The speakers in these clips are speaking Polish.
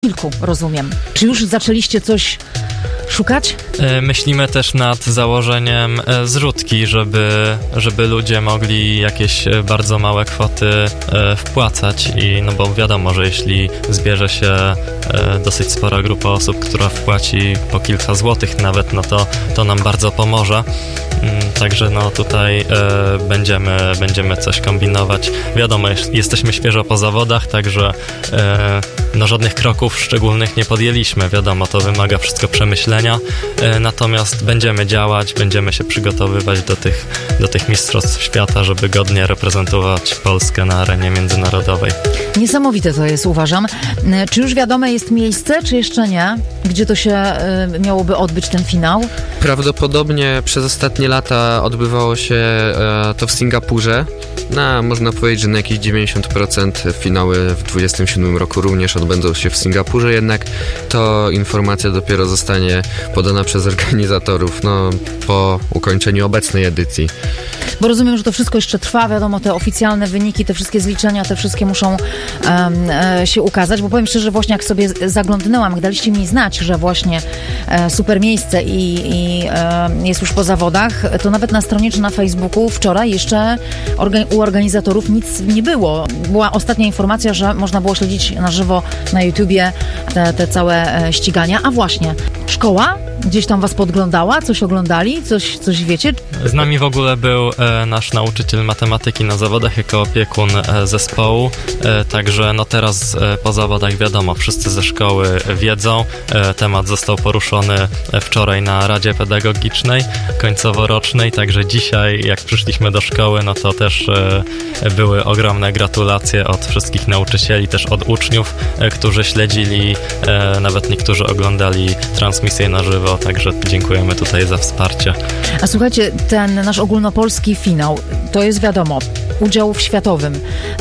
kilku, rozumiem. Czy już zaczęliście coś szukać? Myślimy też nad założeniem zrzutki, żeby ludzie mogli jakieś bardzo małe kwoty wpłacać i no bo wiadomo, że jeśli zbierze się dosyć spora grupa osób, która wpłaci po kilka złotych nawet, no to nam bardzo pomoże. Także no tutaj będziemy coś kombinować. Wiadomo, jesteśmy świeżo po zawodach, także no żadnych kroków szczególnych nie podjęliśmy. Wiadomo, to wymaga wszystko przemyślenia. Natomiast będziemy działać, będziemy się przygotowywać do tych mistrzostw świata, żeby godnie reprezentować Polskę na arenie międzynarodowej. Niesamowite to jest, uważam. Czy już wiadome jest miejsce, czy jeszcze nie? Gdzie to się miałoby odbyć, ten finał? Prawdopodobnie przez ostatnie lata odbywało się to w Singapurze. Można powiedzieć, że na jakieś 90% finały w 2027 roku również odbędą się w Singapurze, jednak to informacja dopiero zostanie podana przez organizatorów po ukończeniu obecnej edycji. Bo rozumiem, że to wszystko jeszcze trwa, wiadomo, te oficjalne wyniki, te wszystkie zliczenia, te wszystkie muszą się ukazać, bo powiem szczerze, właśnie jak sobie zaglądnęłam, jak daliście mi znać, że właśnie super miejsce i jest już po zawodach, to nawet na stronie czy na Facebooku wczoraj jeszcze u organizatorów nic nie było. Była ostatnia informacja, że można było śledzić na żywo na YouTubie te całe ścigania. A właśnie, szkoła gdzieś tam was podglądała? Coś oglądali? Coś wiecie? Z nami w ogóle był nasz nauczyciel matematyki na zawodach jako opiekun zespołu, także no teraz po zawodach wiadomo, wszyscy ze szkoły wiedzą, temat został poruszony wczoraj na Radzie Pedagogicznej końcoworocznej, także dzisiaj jak przyszliśmy do szkoły, no to też były ogromne gratulacje od wszystkich nauczycieli, też od uczniów, którzy śledzili, nawet niektórzy oglądali transmisję na żywo, także dziękujemy tutaj za wsparcie. A słuchajcie, ten nasz ogólnopolski finał, to jest wiadomo, udział w światowym,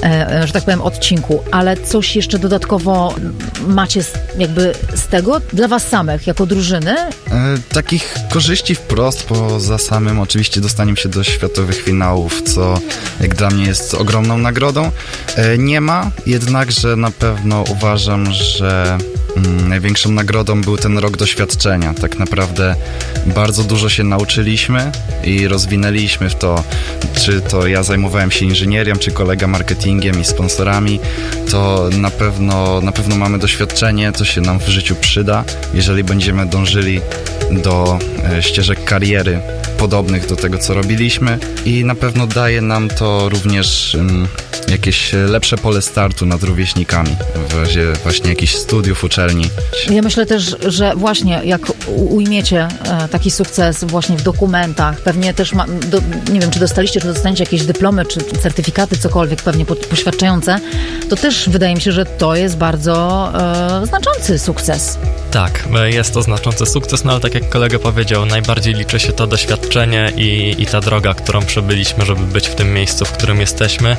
że tak powiem, odcinku, ale coś jeszcze dodatkowo macie jakby z tego dla was samych, jako drużyny? Takich korzyści wprost, poza samym oczywiście dostaniem się do światowych finałów, co jak dla mnie jest ogromną nagrodą, nie ma, jednakże na pewno uważam, że największą nagrodą był ten rok doświadczenia. Tak naprawdę bardzo dużo się nauczyliśmy i rozwinęliśmy w to, czy to ja zajmowałem się inżynierią, czy kolega marketingiem i sponsorami, to na pewno mamy doświadczenie, co się nam w życiu przyda, jeżeli będziemy dążyli do ścieżek kariery podobnych do tego, co robiliśmy, i na pewno daje nam to również jakieś lepsze pole startu nad rówieśnikami w razie właśnie jakichś studiów, uczelni. Ja myślę też, że właśnie jak ujmiecie taki sukces właśnie w dokumentach, pewnie też nie wiem, czy dostaliście, czy dostaniecie jakieś dyplomy, czy certyfikaty, cokolwiek pewnie poświadczające, to też wydaje mi się, że to jest bardzo znaczący sukces. Tak, jest to znaczący sukces, no ale tak jak kolega powiedział, najbardziej liczy się to doświadczenie i ta droga, którą przebyliśmy, żeby być w tym miejscu, w którym jesteśmy.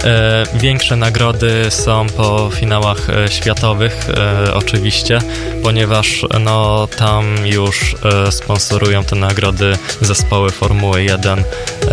Większe nagrody są po finałach światowych oczywiście, ponieważ no tam już sponsorują te nagrody zespoły Formuły 1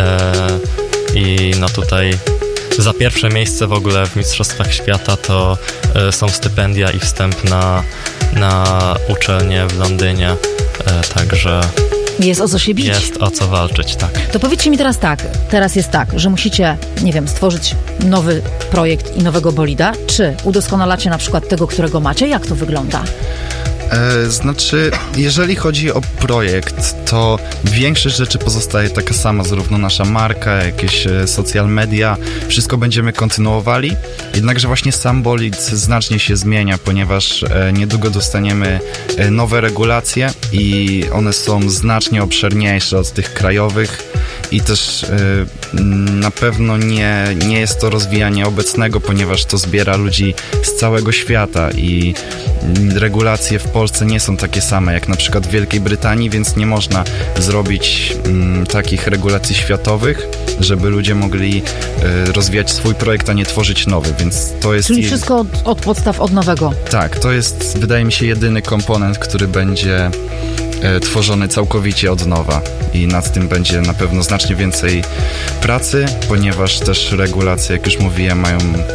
i no tutaj za pierwsze miejsce w ogóle w Mistrzostwach Świata to są stypendia i wstęp na uczelnię w Londynie, także jest o co się bić. Jest o co walczyć, tak. To powiedzcie mi teraz jest tak, że musicie, nie wiem, stworzyć nowy projekt i nowego bolida, czy udoskonalacie na przykład tego, którego macie? Jak to wygląda? Znaczy, jeżeli chodzi o projekt, to większość rzeczy pozostaje taka sama, zarówno nasza marka, jakieś social media, wszystko będziemy kontynuowali, jednakże właśnie sam bolid znacznie się zmienia, ponieważ niedługo dostaniemy nowe regulacje i one są znacznie obszerniejsze od tych krajowych i też na pewno nie jest to rozwijanie obecnego, ponieważ to zbiera ludzi z całego świata i regulacje w Polsce nie są takie same jak na przykład w Wielkiej Brytanii, więc nie można zrobić takich regulacji światowych, żeby ludzie mogli rozwijać swój projekt, a nie tworzyć nowy, więc to jest... Czyli wszystko od podstaw, od nowego. Tak, to jest, wydaje mi się, jedyny komponent, który będzie tworzony całkowicie od nowa i nad tym będzie na pewno znacznie więcej pracy, ponieważ też regulacje, jak już mówiłem, mają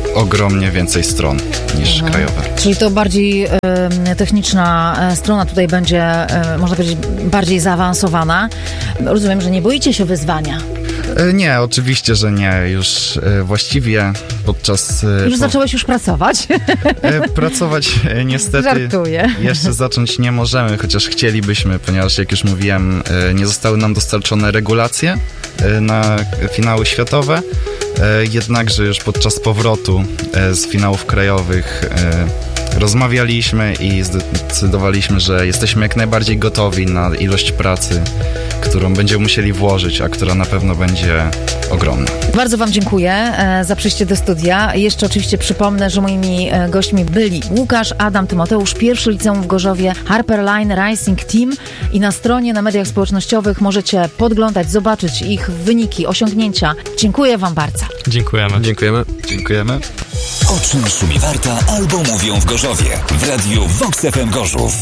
ogromnie więcej stron niż krajowe. Czyli to bardziej techniczna strona tutaj będzie, można powiedzieć, bardziej zaawansowana. Rozumiem, że nie boicie się wyzwania. Nie, oczywiście, że nie. Już właściwie podczas... Już zacząłeś już pracować? Pracować niestety Żartuję. Jeszcze zacząć nie możemy, chociaż chcielibyśmy, ponieważ jak już mówiłem, nie zostały nam dostarczone regulacje na finały światowe. Jednakże już podczas powrotu z finałów krajowych rozmawialiśmy i zdecydowaliśmy, że jesteśmy jak najbardziej gotowi na ilość pracy, którą będziemy musieli włożyć, a która na pewno będzie ogromna. Bardzo Wam dziękuję za przyjście do studia. Jeszcze oczywiście przypomnę, że moimi gośćmi byli Łukasz, Adam, Tymoteusz, pierwszy liceum w Gorzowie, Harper Line Racing Team i na stronie, na mediach społecznościowych możecie podglądać, zobaczyć ich wyniki, osiągnięcia. Dziękuję Wam bardzo. Dziękujemy. Dziękujemy. O czym szumi warta albo mówią w Gorzowie w radiu Vox FM Gorzów.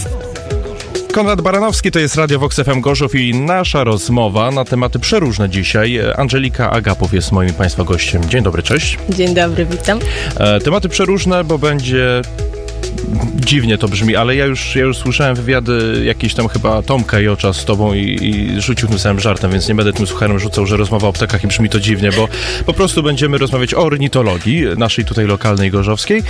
Konrad Baranowski, to jest Radio Vox FM Gorzów i nasza rozmowa na tematy przeróżne dzisiaj. Angelika Agapow jest moim Państwa gościem. Dzień dobry, cześć. Dzień dobry, witam. Tematy przeróżne, bo będzie... Dziwnie to brzmi, ale ja już słyszałem wywiady jakieś tam chyba Tomka Jocza z tobą i rzucił tym samym żartem, więc nie będę tym słuchaczom rzucał, że rozmowa o ptakach i brzmi to dziwnie, bo po prostu będziemy rozmawiać o ornitologii, naszej tutaj lokalnej gorzowskiej,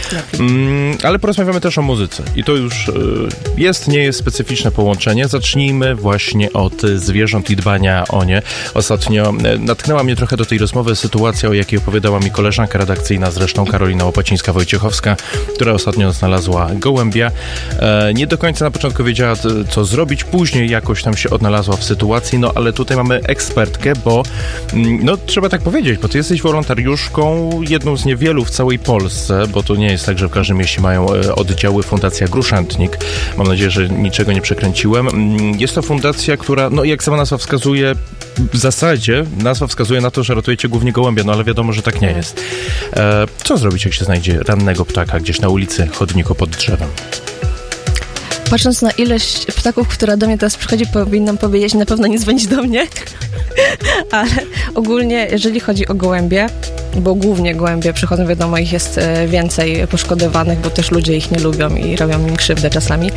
ale porozmawiamy też o muzyce. I to już nie jest specyficzne połączenie. Zacznijmy właśnie od zwierząt i dbania o nie. Ostatnio natknęła mnie trochę do tej rozmowy sytuacja, o jakiej opowiadała mi koleżanka redakcyjna, zresztą Karolina Łopacińska-Wojciechowska, która ostatnio znalazła gołębia. Nie do końca na początku wiedziała, co zrobić. Później jakoś tam się odnalazła w sytuacji, no ale tutaj mamy ekspertkę, bo no trzeba tak powiedzieć, bo ty jesteś wolontariuszką, jedną z niewielu w całej Polsce, bo to nie jest tak, że w każdym mieście mają oddziały Fundacja Gruszętnik. Mam nadzieję, że niczego nie przekręciłem. Jest to fundacja, która, no jak sama nazwa wskazuje, w zasadzie nazwa wskazuje na to, że ratujecie głównie gołębie, no ale wiadomo, że tak nie jest. Co zrobić, jak się znajdzie rannego ptaka gdzieś na ulicy, chodniku, pod drzewem? Patrząc na ilość ptaków, która do mnie teraz przychodzi, powinnam powiedzieć, na pewno nie dzwonić do mnie. Ale ogólnie, jeżeli chodzi o gołębie, bo głównie gołębie przychodzą, wiadomo, ich jest więcej poszkodowanych, bo też ludzie ich nie lubią i robią im krzywdę czasami,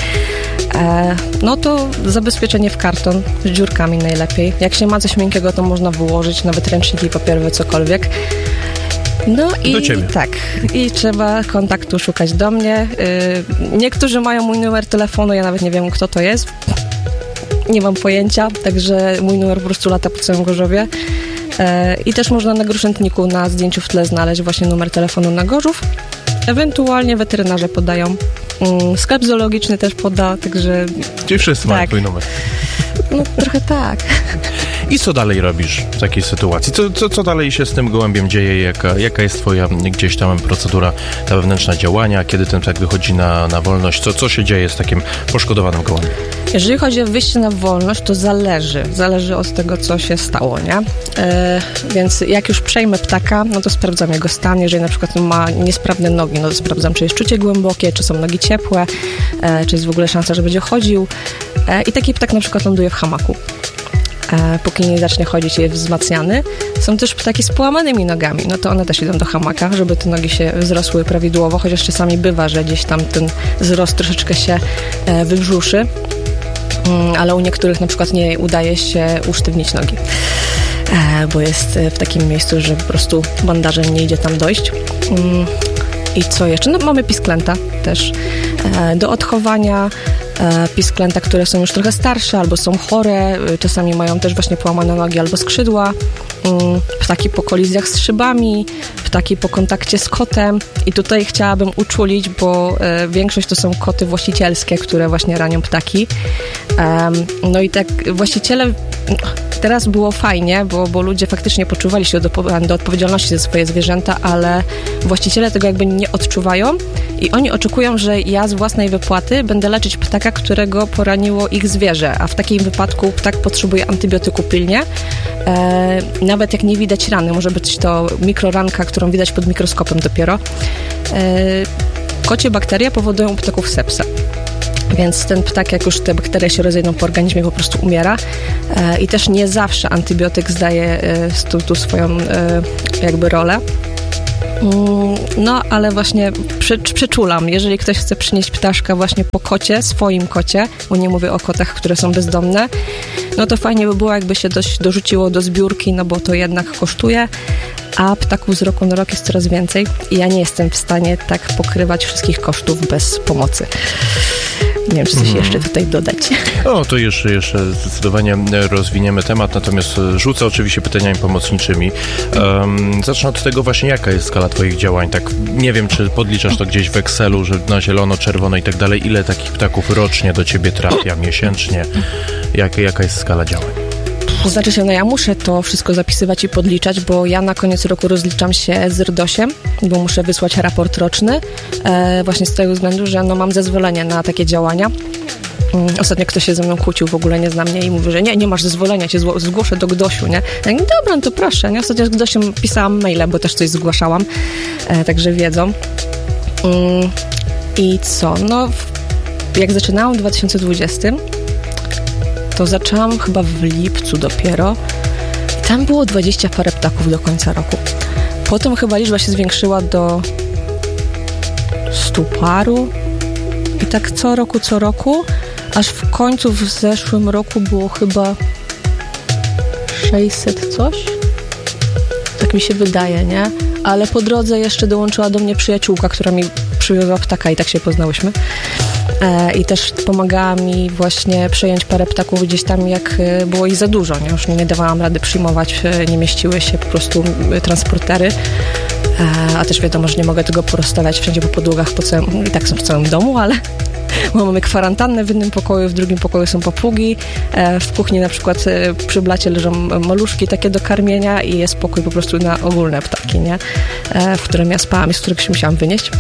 no to zabezpieczenie w karton z dziurkami najlepiej. Jak się ma coś miękkiego, to można wyłożyć, nawet ręczniki papierowe, cokolwiek. No i do ciebie. Tak, i trzeba kontaktu szukać do mnie. Niektórzy mają mój numer telefonu, ja nawet nie wiem, kto to jest. Nie mam pojęcia, także mój numer po prostu lata po całym Gorzowie. I też można na Gruszętniku na zdjęciu w tle znaleźć właśnie numer telefonu na Gorzów. Ewentualnie weterynarze podają. Sklep zoologiczny też poda, także... Czyli wszyscy mają twój numer. No trochę tak. I co dalej robisz w takiej sytuacji? Co dalej się z tym gołębiem dzieje? Jaka jest twoja gdzieś tam procedura, ta wewnętrzna działania? Kiedy ten ptak wychodzi na wolność? Co się dzieje z takim poszkodowanym gołębiem? Jeżeli chodzi o wyjście na wolność, to zależy od tego, co się stało, nie? Więc jak już przejmę ptaka, no to sprawdzam jego stan. Jeżeli na przykład ma niesprawne nogi, no to sprawdzam, czy jest czucie głębokie, czy są nogi ciepłe, czy jest w ogóle szansa, że będzie chodził. I taki ptak na przykład ląduje w hamaku. Póki nie zacznie chodzić i jest wzmacniany. Są też ptaki z połamanymi nogami, no to one też idą do hamaka, żeby te nogi się wzrosły prawidłowo, chociaż czasami bywa, że gdzieś tam ten wzrost troszeczkę się wybrzuszy, ale u niektórych na przykład nie udaje się usztywnić nogi, bo jest w takim miejscu, że po prostu bandażem nie idzie tam dojść. I co jeszcze? No mamy pisklęta też do odchowania. Pisklęta, które są już trochę starsze albo są chore, czasami mają też właśnie połamane nogi albo skrzydła, ptaki po kolizjach z szybami, ptaki po kontakcie z kotem i tutaj chciałabym uczulić, bo większość to są koty właścicielskie, które właśnie ranią ptaki. No i tak właściciele... Teraz było fajnie, bo ludzie faktycznie poczuwali się do odpowiedzialności za swoje zwierzęta, ale właściciele tego jakby nie odczuwają i oni oczekują, że ja z własnej wypłaty będę leczyć ptaka, którego poraniło ich zwierzę, a w takim wypadku ptak potrzebuje antybiotyku pilnie. Nawet jak nie widać rany, może być to mikroranka, którą widać pod mikroskopem dopiero. Kocie bakterie powodują u ptaków sepsę. Więc ten ptak, jak już te bakterie się rozejdą po organizmie, po prostu umiera. I też nie zawsze antybiotyk zdaje tu swoją jakby rolę. No, ale właśnie przeczulam, jeżeli ktoś chce przynieść ptaszka właśnie po kocie, swoim kocie, bo nie mówię o kotach, które są bezdomne, no to fajnie by było, jakby się dorzuciło do zbiórki, no bo to jednak kosztuje, a ptaków z roku na rok jest coraz więcej i ja nie jestem w stanie tak pokrywać wszystkich kosztów bez pomocy. Nie wiem, czy coś jeszcze tutaj dodać. O, to jeszcze zdecydowanie rozwiniemy temat, natomiast rzucę oczywiście pytaniami pomocniczymi. Zacznę od tego właśnie, jaka jest skala twoich działań. Tak, nie wiem, czy podliczasz to gdzieś w Excelu, że na zielono, czerwono i tak dalej. Ile takich ptaków rocznie do ciebie trafia, miesięcznie? Jaka jest skala działań? To znaczy się, no ja muszę to wszystko zapisywać i podliczać, bo ja na koniec roku rozliczam się z RDOŚ-iem, bo muszę wysłać raport roczny, właśnie z tego względu, że no mam zezwolenie na takie działania. Ostatnio ktoś się ze mną kłócił, w ogóle nie zna mnie i mówi, że nie masz zezwolenia, cię zgłoszę do GDOŚ-u, nie? Ja mówię, dobra, no to proszę, nie? Ostatnio z GDOŚ-em pisałam maile, bo też coś zgłaszałam, także wiedzą. I co? No, jak zaczynałam w 2020, to zaczęłam chyba w lipcu dopiero i tam było 20 parę ptaków do końca roku. Potem chyba liczba się zwiększyła do 100 paru i tak co roku, aż w końcu w zeszłym roku było chyba 600 coś. Tak mi się wydaje, nie? Ale po drodze jeszcze dołączyła do mnie przyjaciółka, która mi przywiozła ptaka i tak się poznałyśmy. I też pomagała mi właśnie przejąć parę ptaków gdzieś tam, jak było ich za dużo, nie? Już nie dawałam rady przyjmować, nie mieściły się po prostu transportery, a też wiadomo, że nie mogę tego porozstawiać wszędzie po podłogach, i tak są w całym domu, ale mamy kwarantannę w jednym pokoju, w drugim pokoju są papugi, w kuchni na przykład przy blacie leżą maluszki takie do karmienia i jest pokój po prostu na ogólne ptaki, nie? W którym ja spałam i z którego się musiałam wynieść.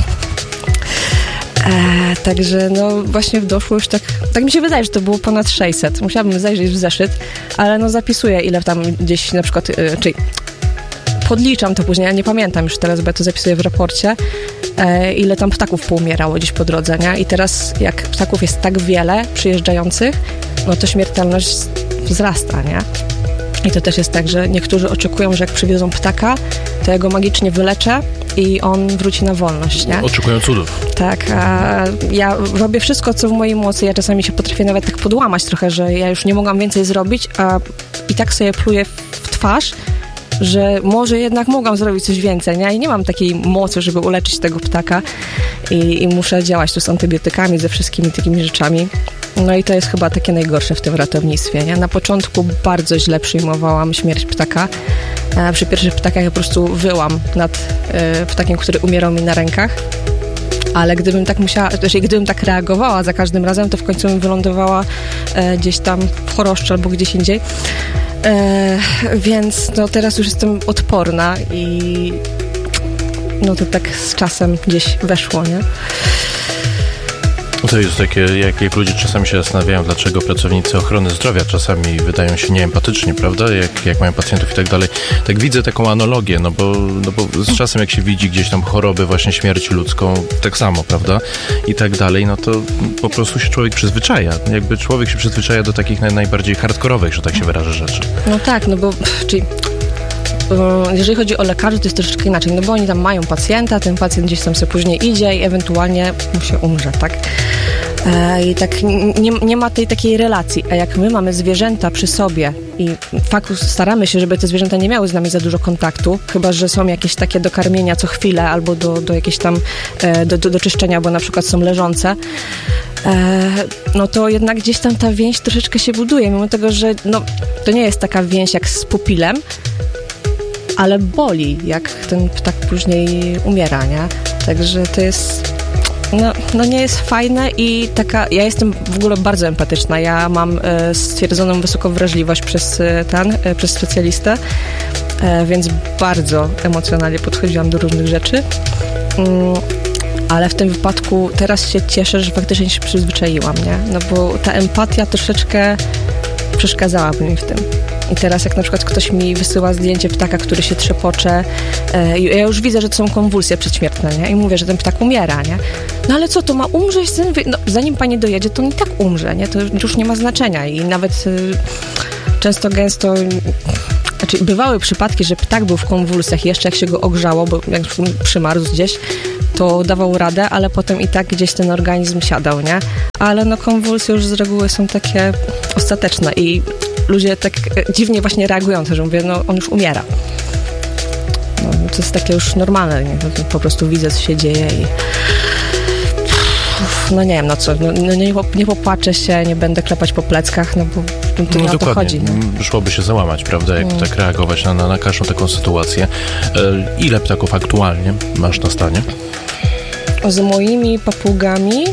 Także no właśnie doszło już tak mi się wydaje, że to było ponad 600. Musiałabym zajrzeć w zeszyt, ale no zapisuję, ile tam gdzieś na przykład, czyli podliczam to później, ja nie pamiętam już teraz, bo ja to zapisuję w raporcie, ile tam ptaków poumierało gdzieś po drodze, nie? I teraz jak ptaków jest tak wiele przyjeżdżających, no to śmiertelność wzrasta, nie? I to też jest tak, że niektórzy oczekują, że jak przywiozą ptaka, to ja go magicznie wyleczę i on wróci na wolność, nie? Oczekują cudów. Tak, a ja robię wszystko, co w mojej mocy. Ja czasami się potrafię nawet tak podłamać trochę, że ja już nie mogłam więcej zrobić, a i tak sobie pluję w twarz, że może jednak mogłam zrobić coś więcej, nie? I nie mam takiej mocy, żeby uleczyć tego ptaka i muszę działać tu z antybiotykami, ze wszystkimi takimi rzeczami. No i to jest chyba takie najgorsze w tym ratownictwie, nie? Na początku bardzo źle przyjmowałam śmierć ptaka. Przy pierwszych ptakach ja po prostu wyłam nad ptakiem, który umierał mi na rękach. Ale gdybym tak reagowała za każdym razem, to w końcu bym wylądowała gdzieś tam w Choroszczy albo gdzieś indziej. Więc no teraz już jestem odporna i no to tak z czasem gdzieś weszło, nie? To jest takie, jak ludzie czasami się zastanawiają, dlaczego pracownicy ochrony zdrowia czasami wydają się nieempatyczni, prawda? Jak mają pacjentów i tak dalej. Tak widzę taką analogię, no bo z czasem jak się widzi gdzieś tam choroby, właśnie śmierć ludzką, tak samo, prawda? I tak dalej, no to po prostu się człowiek przyzwyczaja. Jakby człowiek się przyzwyczaja do takich najbardziej hardkorowych, że tak się wyrażę, rzeczy. No tak, no bo czyli jeżeli chodzi o lekarzy, to jest troszeczkę inaczej, no bo oni tam mają pacjenta, ten pacjent gdzieś tam sobie później idzie i ewentualnie mu się umrze, tak? I tak nie ma tej takiej relacji, a jak my mamy zwierzęta przy sobie i staramy się, żeby te zwierzęta nie miały z nami za dużo kontaktu, chyba że są jakieś takie do karmienia co chwilę albo do jakieś tam do czyszczenia, bo na przykład są leżące, no to jednak gdzieś tam ta więź troszeczkę się buduje, mimo tego, że no, to nie jest taka więź jak z pupilem, ale boli, jak ten ptak później umiera, nie? Także to jest... No nie jest fajne i ja jestem w ogóle bardzo empatyczna. Ja mam stwierdzoną wysoką wrażliwość przez specjalistę, więc bardzo emocjonalnie podchodziłam do różnych rzeczy. Ale w tym wypadku teraz się cieszę, że faktycznie się przyzwyczaiłam, nie? No bo ta empatia troszeczkę przeszkadzałaby mi w tym. I teraz jak na przykład ktoś mi wysyła zdjęcie ptaka, który się trzepocze, ja już widzę, że to są konwulsje przedśmiertne, nie? I mówię, że ten ptak umiera, nie? No ale co, to ma umrzeć? No, zanim pani dojedzie, to on i tak umrze, nie? To już nie ma znaczenia i nawet często gęsto Znaczy, bywały przypadki, że ptak był w konwulsjach, jeszcze jak się go ogrzało, bo jak przymarzł gdzieś, to dawał radę, ale potem i tak gdzieś ten organizm siadał, nie? Ale no konwulsje już z reguły są takie ostateczne i ludzie tak dziwnie właśnie reagują, że mówię, no on już umiera. No, to jest takie już normalne, nie? Po prostu widzę, co się dzieje i no nie wiem, no co, nie popłaczę się, nie będę klepać po pleckach, no bo to nie o to chodzi. No. Szłoby się załamać, prawda, jak tak reagować na każdą taką sytuację. Ile ptaków aktualnie masz na stanie? Z moimi papugami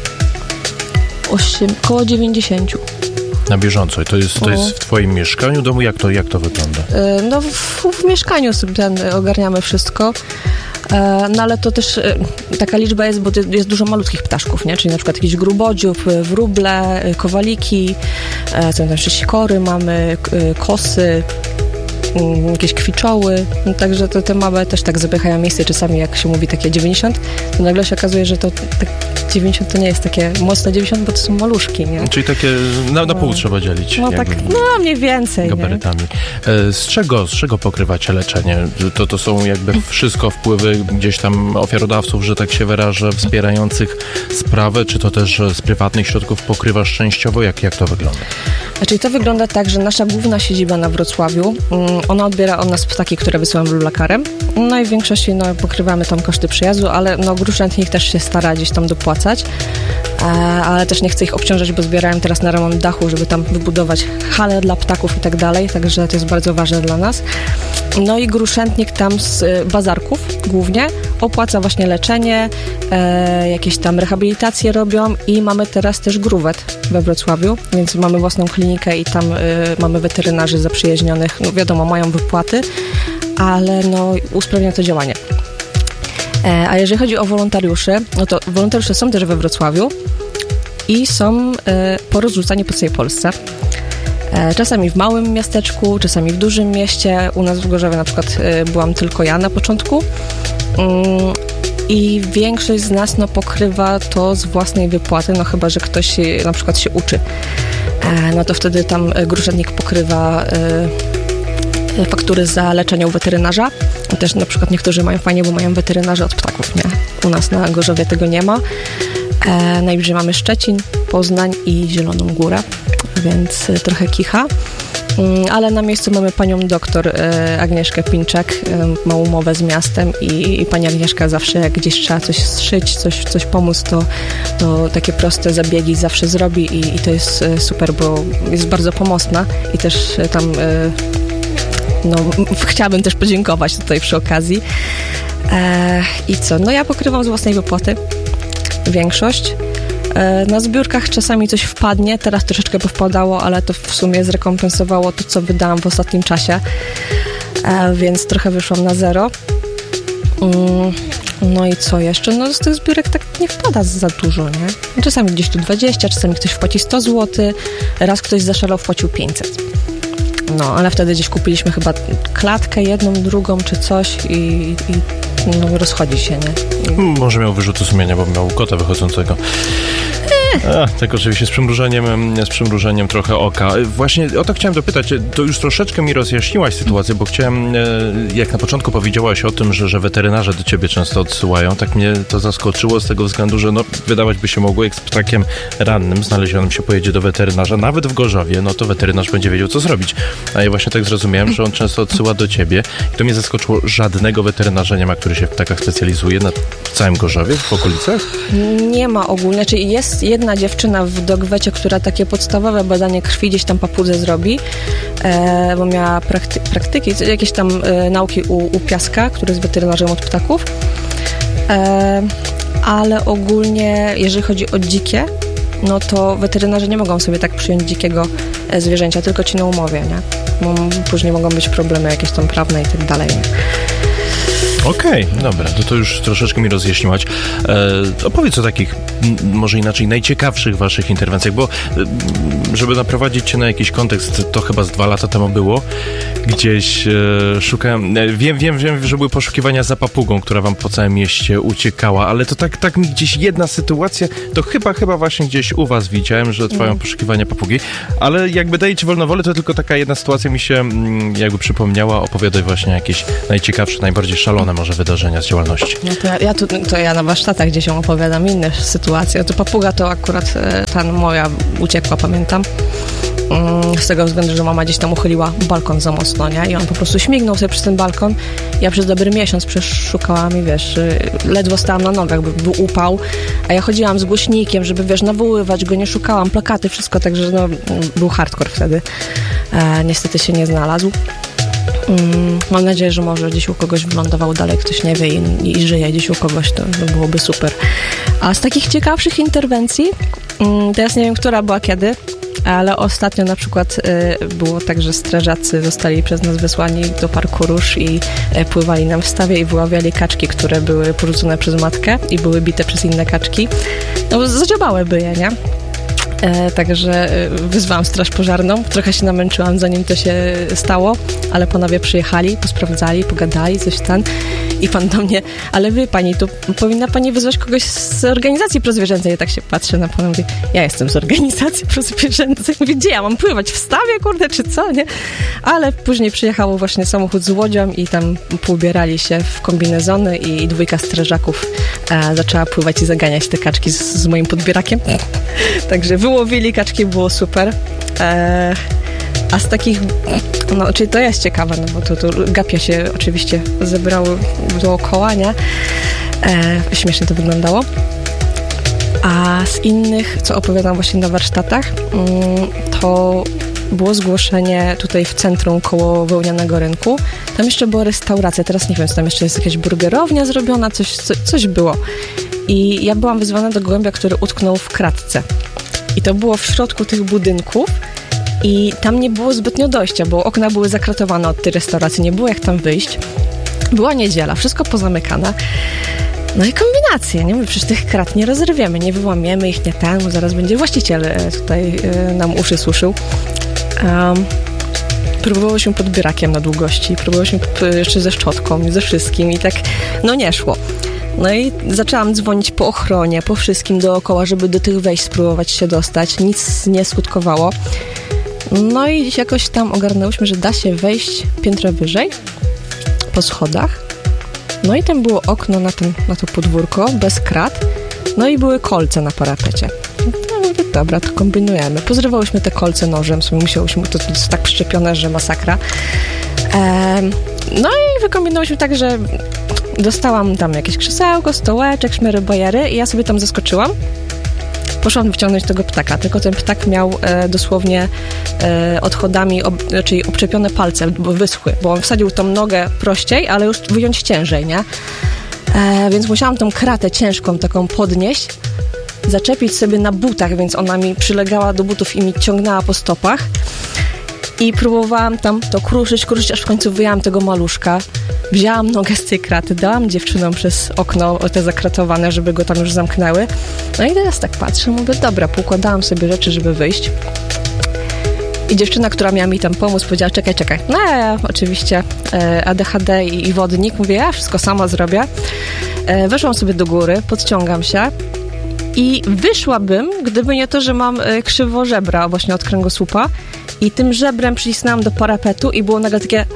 około 90. Na bieżąco. I to jest w twoim mieszkaniu, domu? Jak to wygląda? No w mieszkaniu sobie ogarniamy wszystko. No ale to też taka liczba jest, bo jest dużo malutkich ptaszków, nie? Czyli na przykład jakiś grubodziób, wróble, kowaliki, są tam jeszcze sikory mamy, kosy, jakieś kwiczoły, no, także te małe też tak zapychają miejsce, czasami jak się mówi takie 90, to nagle się okazuje, że to tak 90 to nie jest takie mocne 90, bo to są maluszki, nie? Czyli takie na pół trzeba dzielić. No tak, mniej więcej, gabarytami. Nie? Z czego pokrywacie leczenie? To są jakby wszystko wpływy gdzieś tam ofiarodawców, że tak się wyrażę, wspierających sprawę, czy to też z prywatnych środków pokrywasz częściowo? Jak to wygląda? Znaczy to wygląda tak, że nasza główna siedziba na Wrocławiu, ona odbiera od nas ptaki, które wysyłamy BlueBlackerem. No i w większości pokrywamy tam koszty przyjazdu, ale gruszętnik też się stara gdzieś tam dopłacać, ale też nie chcę ich obciążać, bo zbierałem teraz na remont dachu, żeby tam wybudować halę dla ptaków i tak dalej, także to jest bardzo ważne dla nas. No i gruszętnik tam z bazarków głównie opłaca właśnie leczenie, jakieś tam rehabilitacje robią i mamy teraz też gruwet we Wrocławiu, więc mamy własną klinikę i tam mamy weterynarzy zaprzyjaźnionych, no wiadomo, mają wypłaty, ale no usprawnia to działanie. A jeżeli chodzi o wolontariuszy, no to wolontariusze są też we Wrocławiu i są porozrzucani po całej Polsce. Czasami w małym miasteczku, czasami w dużym mieście. U nas w Gorzowie na przykład byłam tylko ja na początku. I większość z nas pokrywa to z własnej wypłaty, no chyba że ktoś na przykład się uczy. No to wtedy tam gruszętnik pokrywa faktury za leczenie u weterynarza. Też na przykład niektórzy mają fajnie, bo mają weterynarza od ptaków, nie? U nas na Gorzowie tego nie ma. Najbliżej mamy Szczecin, Poznań i Zieloną Górę, więc trochę kicha. Ale na miejscu mamy panią doktor Agnieszkę Pinczak, ma umowę z miastem i pani Agnieszka zawsze jak gdzieś trzeba coś zszyć, coś pomóc, to takie proste zabiegi zawsze zrobi i to jest super, bo jest bardzo pomocna i też tam chciałabym też podziękować tutaj przy okazji. I co? No ja pokrywam z własnej wypłaty większość. Na zbiórkach czasami coś wpadnie, teraz troszeczkę powpadało, ale to w sumie zrekompensowało to, co wydałam w ostatnim czasie, więc trochę wyszłam na zero. No i co jeszcze? No z tych zbiórek tak nie wpada za dużo, nie? Czasami gdzieś tu 20, czasami ktoś wpłaci 100 zł, raz ktoś zaszalał, wpłacił 500. No, ale wtedy gdzieś kupiliśmy chyba klatkę, jedną, drugą czy coś i rozchodzi się, nie? Może miał wyrzuty sumienia, bo miał kota wychodzącego. Tak oczywiście z przymrużeniem trochę oka. Właśnie o to chciałem dopytać, to już troszeczkę mi rozjaśniłaś sytuację, bo chciałem, jak na początku powiedziałaś o tym, że weterynarze do ciebie często odsyłają, tak mnie to zaskoczyło z tego względu, że wydawać by się mogło, jak z ptakiem rannym znalezionym się pojedzie do weterynarza, nawet w Gorzowie, no to weterynarz będzie wiedział, co zrobić. A ja właśnie tak zrozumiałem, że on często odsyła do ciebie i to mnie zaskoczyło, żadnego weterynarza nie ma, który się w ptakach specjalizuje na całym Gorzowie, w okolicach? Nie ma ogólnie, czyli jest jedna dziewczyna w dogwecie, która takie podstawowe badanie krwi gdzieś tam papudze zrobi, bo miała praktyki, jakieś tam nauki u Piaska, który jest weterynarzem od ptaków, ale ogólnie jeżeli chodzi o dzikie, no to weterynarze nie mogą sobie tak przyjąć dzikiego zwierzęcia, tylko ci na umowie, nie? Bo później mogą być problemy jakieś tam prawne i tak dalej. Okej, dobra, to już troszeczkę mi rozjaśniłaś. Opowiedz o takich, może inaczej, najciekawszych waszych interwencjach, bo żeby naprowadzić cię na jakiś kontekst, to chyba z 2 lata temu było, gdzieś szukałem, wiem, że były poszukiwania za papugą, która wam po całym mieście uciekała, ale to tak mi gdzieś jedna sytuacja, to chyba właśnie gdzieś u was widziałem, że trwają poszukiwania papugi, ale jakby daję ci wolną wolę, to tylko taka jedna sytuacja mi się jakby przypomniała. Opowiadaj właśnie jakieś najciekawsze, najbardziej szalone może wydarzenia z działalności. No to ja na warsztatach gdzieś opowiadam inne sytuacje. To papuga to akurat ta moja uciekła, pamiętam. Z tego względu, że mama gdzieś tam uchyliła balkon za mocno, nie? I on po prostu śmignął sobie przez ten balkon. Ja przez dobry miesiąc przeszukałam i wiesz, ledwo stałam na nogach, był upał, a ja chodziłam z głośnikiem, żeby wiesz, nawoływać go, nie szukałam, plakaty, wszystko, także no, był hardcore wtedy. Niestety się nie znalazł. Mam nadzieję, że może gdzieś u kogoś wylądował dalej, ktoś nie wie i żyje gdzieś u kogoś, to byłoby super. A z takich ciekawszych interwencji, teraz nie wiem, która była kiedy, ale ostatnio na przykład było tak, że strażacy zostali przez nas wysłani do parku Róż i pływali nam w stawie i wyławiali kaczki, które były porzucone przez matkę i były bite przez inne kaczki. No, zadziobałyby je, nie? Także wyzwałam straż pożarną. Trochę się namęczyłam, zanim to się stało, ale panowie przyjechali, posprawdzali, pogadali, coś tam. I pan do mnie, ale wie pani, tu powinna pani wyzwać kogoś z organizacji prozwierzęcej. Ja tak się patrzę na pana, mówię, ja jestem z organizacji prozwierzęcej. Mówię, gdzie ja mam pływać? W stawie, kurde, czy co, nie? Ale później przyjechał właśnie samochód z łodzią i tam poubierali się w kombinezony i 2 strażaków zaczęła pływać i zaganiać te kaczki z moim podbierakiem. Także wyłowili kaczki, było super. A z takich, no, czyli to jest ciekawe, no bo to gapie się oczywiście zebrały dookoła, nie? Śmiesznie to wyglądało. A z innych, co opowiadam właśnie na warsztatach, to było zgłoszenie tutaj w centrum koło Wełnianego Rynku. Tam jeszcze była restauracja, teraz nie wiem, co tam jeszcze jest jakaś burgerownia zrobiona, coś było. I ja byłam wyzwana do gołębia, który utknął w kratce. I to było w środku tych budynków i tam nie było zbytnio dojścia, bo okna były zakratowane od tej restauracji, nie było jak tam wyjść. Była niedziela, wszystko pozamykane. No i kombinacje, nie? My przecież tych krat nie rozerwiemy, nie wyłamiemy ich, nie ten, zaraz będzie właściciel tutaj nam uszy suszył. Próbowałyśmy podbierakiem na długości, próbowałyśmy jeszcze ze szczotką i ze wszystkim i tak, no nie szło. No i zaczęłam dzwonić po ochronie, po wszystkim dookoła, żeby do tych wejść spróbować się dostać. Nic nie skutkowało. No i jakoś tam ogarnęłyśmy, że da się wejść piętro wyżej, po schodach. No i tam było okno na to podwórko, bez krat. No i były kolce na parapecie. No mówię, dobra, to kombinujemy. Pozrywałyśmy te kolce nożem, sobie musiałyśmy, to jest tak przyczepione, że masakra. No i wykombinowałyśmy tak, że dostałam tam jakieś krzesełko, stołeczek, szmery, bajery i ja sobie tam zaskoczyłam. Poszłam wyciągnąć tego ptaka, tylko ten ptak miał dosłownie odchodami, czyli obczepione palce, bo wyschły, bo on wsadził tą nogę prościej, ale już wyjąć ciężej, nie? Więc musiałam tą kratę ciężką taką podnieść, zaczepić sobie na butach, więc ona mi przylegała do butów i mi ciągnęła po stopach. I próbowałam tam to kruszyć, aż w końcu wyjęłam tego maluszka. Wzięłam nogę z tej kraty, dałam dziewczynom przez okno te zakratowane, żeby go tam już zamknęły. No i teraz tak patrzę, mówię, dobra, poukładałam sobie rzeczy, żeby wyjść. I dziewczyna, która miała mi tam pomóc, powiedziała, czekaj. No ja oczywiście ADHD i wodnik, mówię, ja wszystko sama zrobię. Weszłam sobie do góry, podciągam się i wyszłabym, gdyby nie to, że mam krzywo żebra właśnie od kręgosłupa i tym żebrem przycisnęłam do parapetu i było nagle takie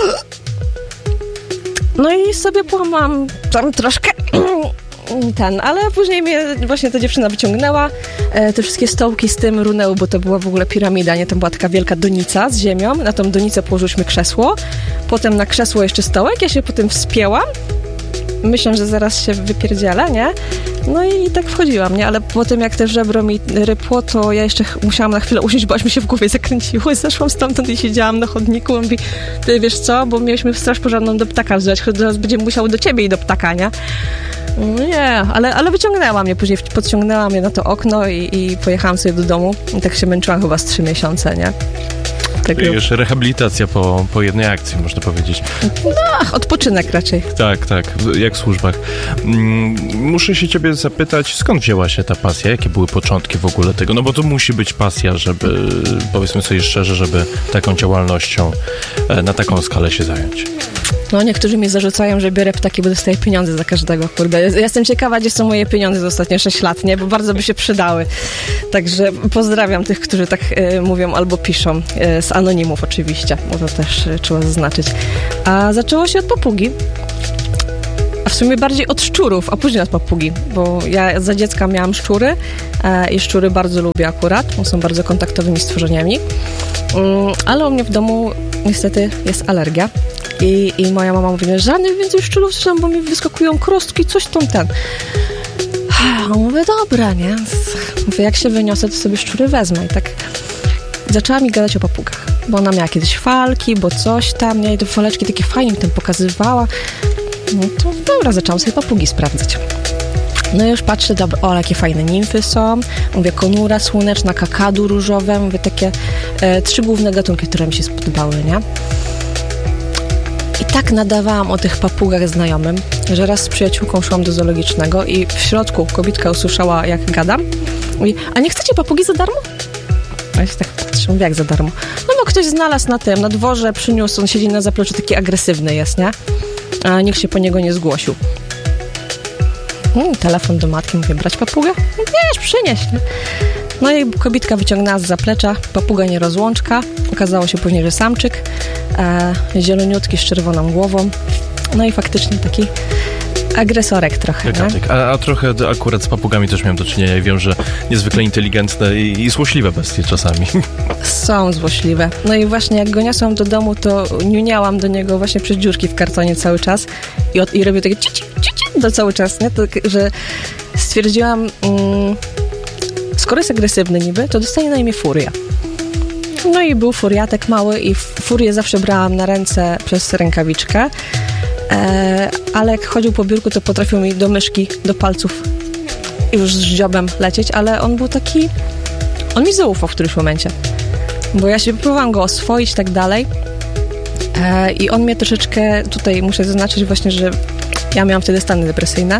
no i sobie połamałam tam troszkę ale później mnie właśnie ta dziewczyna wyciągnęła, te wszystkie stołki z tym runęły, bo to była w ogóle piramida, nie? Tam była taka wielka donica z ziemią, na tą donicę położyliśmy krzesło, potem na krzesło jeszcze stołek, ja się potem wspięłam, myślę, że zaraz się wypierdzielę, nie? No i tak wchodziłam, nie? Ale potem jak te żebro mi rypło, to ja jeszcze musiałam na chwilę usiąść, bo aż mi się w głowie zakręciło. Zeszłam stamtąd i siedziałam na chodniku. Mówi, ty wiesz co, bo mieliśmy straż pożarną do ptaka wzwać, teraz będziemy musiały do ciebie i do ptaka, nie? Nie, ale wyciągnęła mnie, później podciągnęła mnie na to okno i pojechałam sobie do domu. I tak się męczyłam chyba z 3 miesiące, nie? Tak, już rehabilitacja po jednej akcji, można powiedzieć. No, odpoczynek raczej. Tak, jak w służbach. Muszę się ciebie zapytać, skąd wzięła się ta pasja? Jakie były początki w ogóle tego? No bo to musi być pasja, żeby, powiedzmy sobie szczerze, żeby taką działalnością na taką skalę się zająć. No, niektórzy mi zarzucają, że biorę ptaki, bo dostaję pieniądze za każdego, kurde. Ja jestem ciekawa, gdzie są moje pieniądze za ostatnie 6 lat, nie? Bo bardzo by się przydały. Także pozdrawiam tych, którzy tak mówią albo piszą. Z anonimów oczywiście, bo to też trzeba zaznaczyć. A zaczęło się od papugi. A w sumie bardziej od szczurów, a później od papugi, bo ja za dziecka miałam szczury i szczury bardzo lubię akurat, bo są bardzo kontaktowymi stworzeniami. Ale u mnie w domu niestety jest alergia. I moja mama mówi, że żadnych więcej szczurów, bo mi wyskakują krostki, coś tam. A mówię, dobra, nie? Mówię, jak się wyniosę, to sobie szczury wezmę. I tak zaczęła mi gadać o papugach, bo ona miała kiedyś falki, bo coś tam, nie? I te faleczki takie fajnie mi tam pokazywała. No to dobra, zaczęłam sobie papugi sprawdzać. No i już patrzę, dobra, o, jakie fajne nimfy są. Mówię, konura słoneczna, kakadu różowe. Mówię, takie 3 główne gatunki, które mi się spodobały, nie? I tak nadawałam o tych papugach znajomym, że raz z przyjaciółką szłam do zoologicznego i w środku kobietka usłyszała, jak gadam. Mówi, a nie chcecie papugi za darmo? A ja się tak patrzę, mówię, jak za darmo? No bo ktoś znalazł na dworze, przyniósł, on siedzi na zapleczu, taki agresywny jest, nie? A nikt się po niego nie zgłosił. Telefon do matki, mówię, brać papugę? Wiesz, przynieś, nie? No i kobietka wyciągnęła z zaplecza, papuga nierozłączka. Okazało się później, że samczyk, zieloniutki z czerwoną głową. No i faktycznie taki agresorek trochę. A trochę akurat z papugami też miałem do czynienia i wiem, że niezwykle inteligentne i złośliwe bestie czasami. Są złośliwe. No i właśnie jak go niosłam do domu, to niuniałam do niego właśnie przez dziurki w kartonie cały czas i robię takie cici cały czas, nie? Tak, że stwierdziłam, skoro jest agresywny niby, to dostanie na imię Furia. No i był furiatek mały i Furię zawsze brałam na ręce przez rękawiczkę, ale jak chodził po biurku, to potrafił mi do myszki, do palców już z dziobem lecieć, ale on był taki... On mi zaufał w którymś momencie, bo ja się próbowałam go oswoić i tak dalej i on mnie troszeczkę, tutaj muszę zaznaczyć właśnie, że ja miałam wtedy stany depresyjne.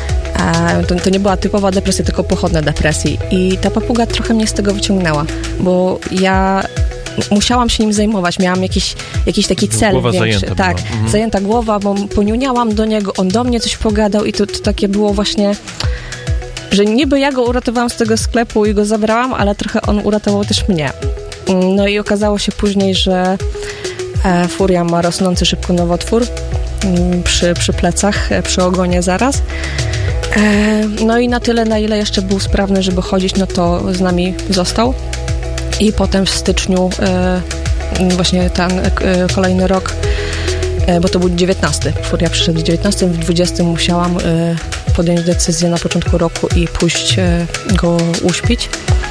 To nie była typowa depresja, tylko pochodne depresji. I ta papuga trochę mnie z tego wyciągnęła, bo ja musiałam się nim zajmować. Miałam jakiś taki cel głowa większy. Zajęta tak, zajęta głowa, bo poniuniałam do niego, on do mnie coś pogadał i to takie było właśnie, że niby ja go uratowałam z tego sklepu i go zabrałam, ale trochę on uratował też mnie. No i okazało się później, że Furia ma rosnący szybko nowotwór przy plecach, przy ogonie zaraz. No i na tyle, na ile jeszcze był sprawny, żeby chodzić, no to z nami został. I potem w styczniu, właśnie ten kolejny rok, bo to był 19. Furia przyszedł w 19, w 20 musiałam podjąć decyzję na początku roku i pójść go uśpić.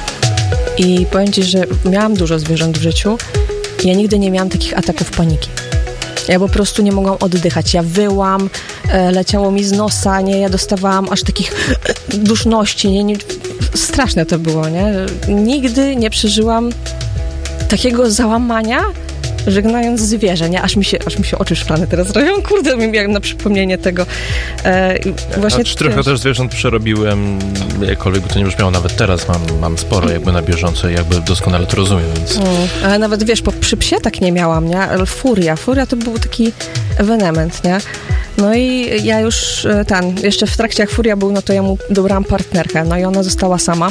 I powiem Ci, że miałam dużo zwierząt w życiu. Ja nigdy nie miałam takich ataków paniki. Ja po prostu nie mogłam oddychać. Ja wyłam, leciało mi z nosa, nie? Ja dostawałam aż takich duszności, nie? Straszne to było, nie? Nigdy nie przeżyłam takiego załamania, żegnając zwierzę, nie? Aż mi się oczy szklane teraz robią. Kurde, miałem na przypomnienie tego. Właśnie trochę też zwierząt przerobiłem, jakkolwiek to nie brzmiało, nawet teraz mam sporo jakby na bieżąco i jakby doskonale to rozumiem, więc... Ale nawet, wiesz, przy psie tak nie miałam, nie? Ale Furia to był taki ewenement, nie? No i ja już jeszcze w trakcie jak Furia był, no to ja mu dobrałam partnerkę, no i ona została sama,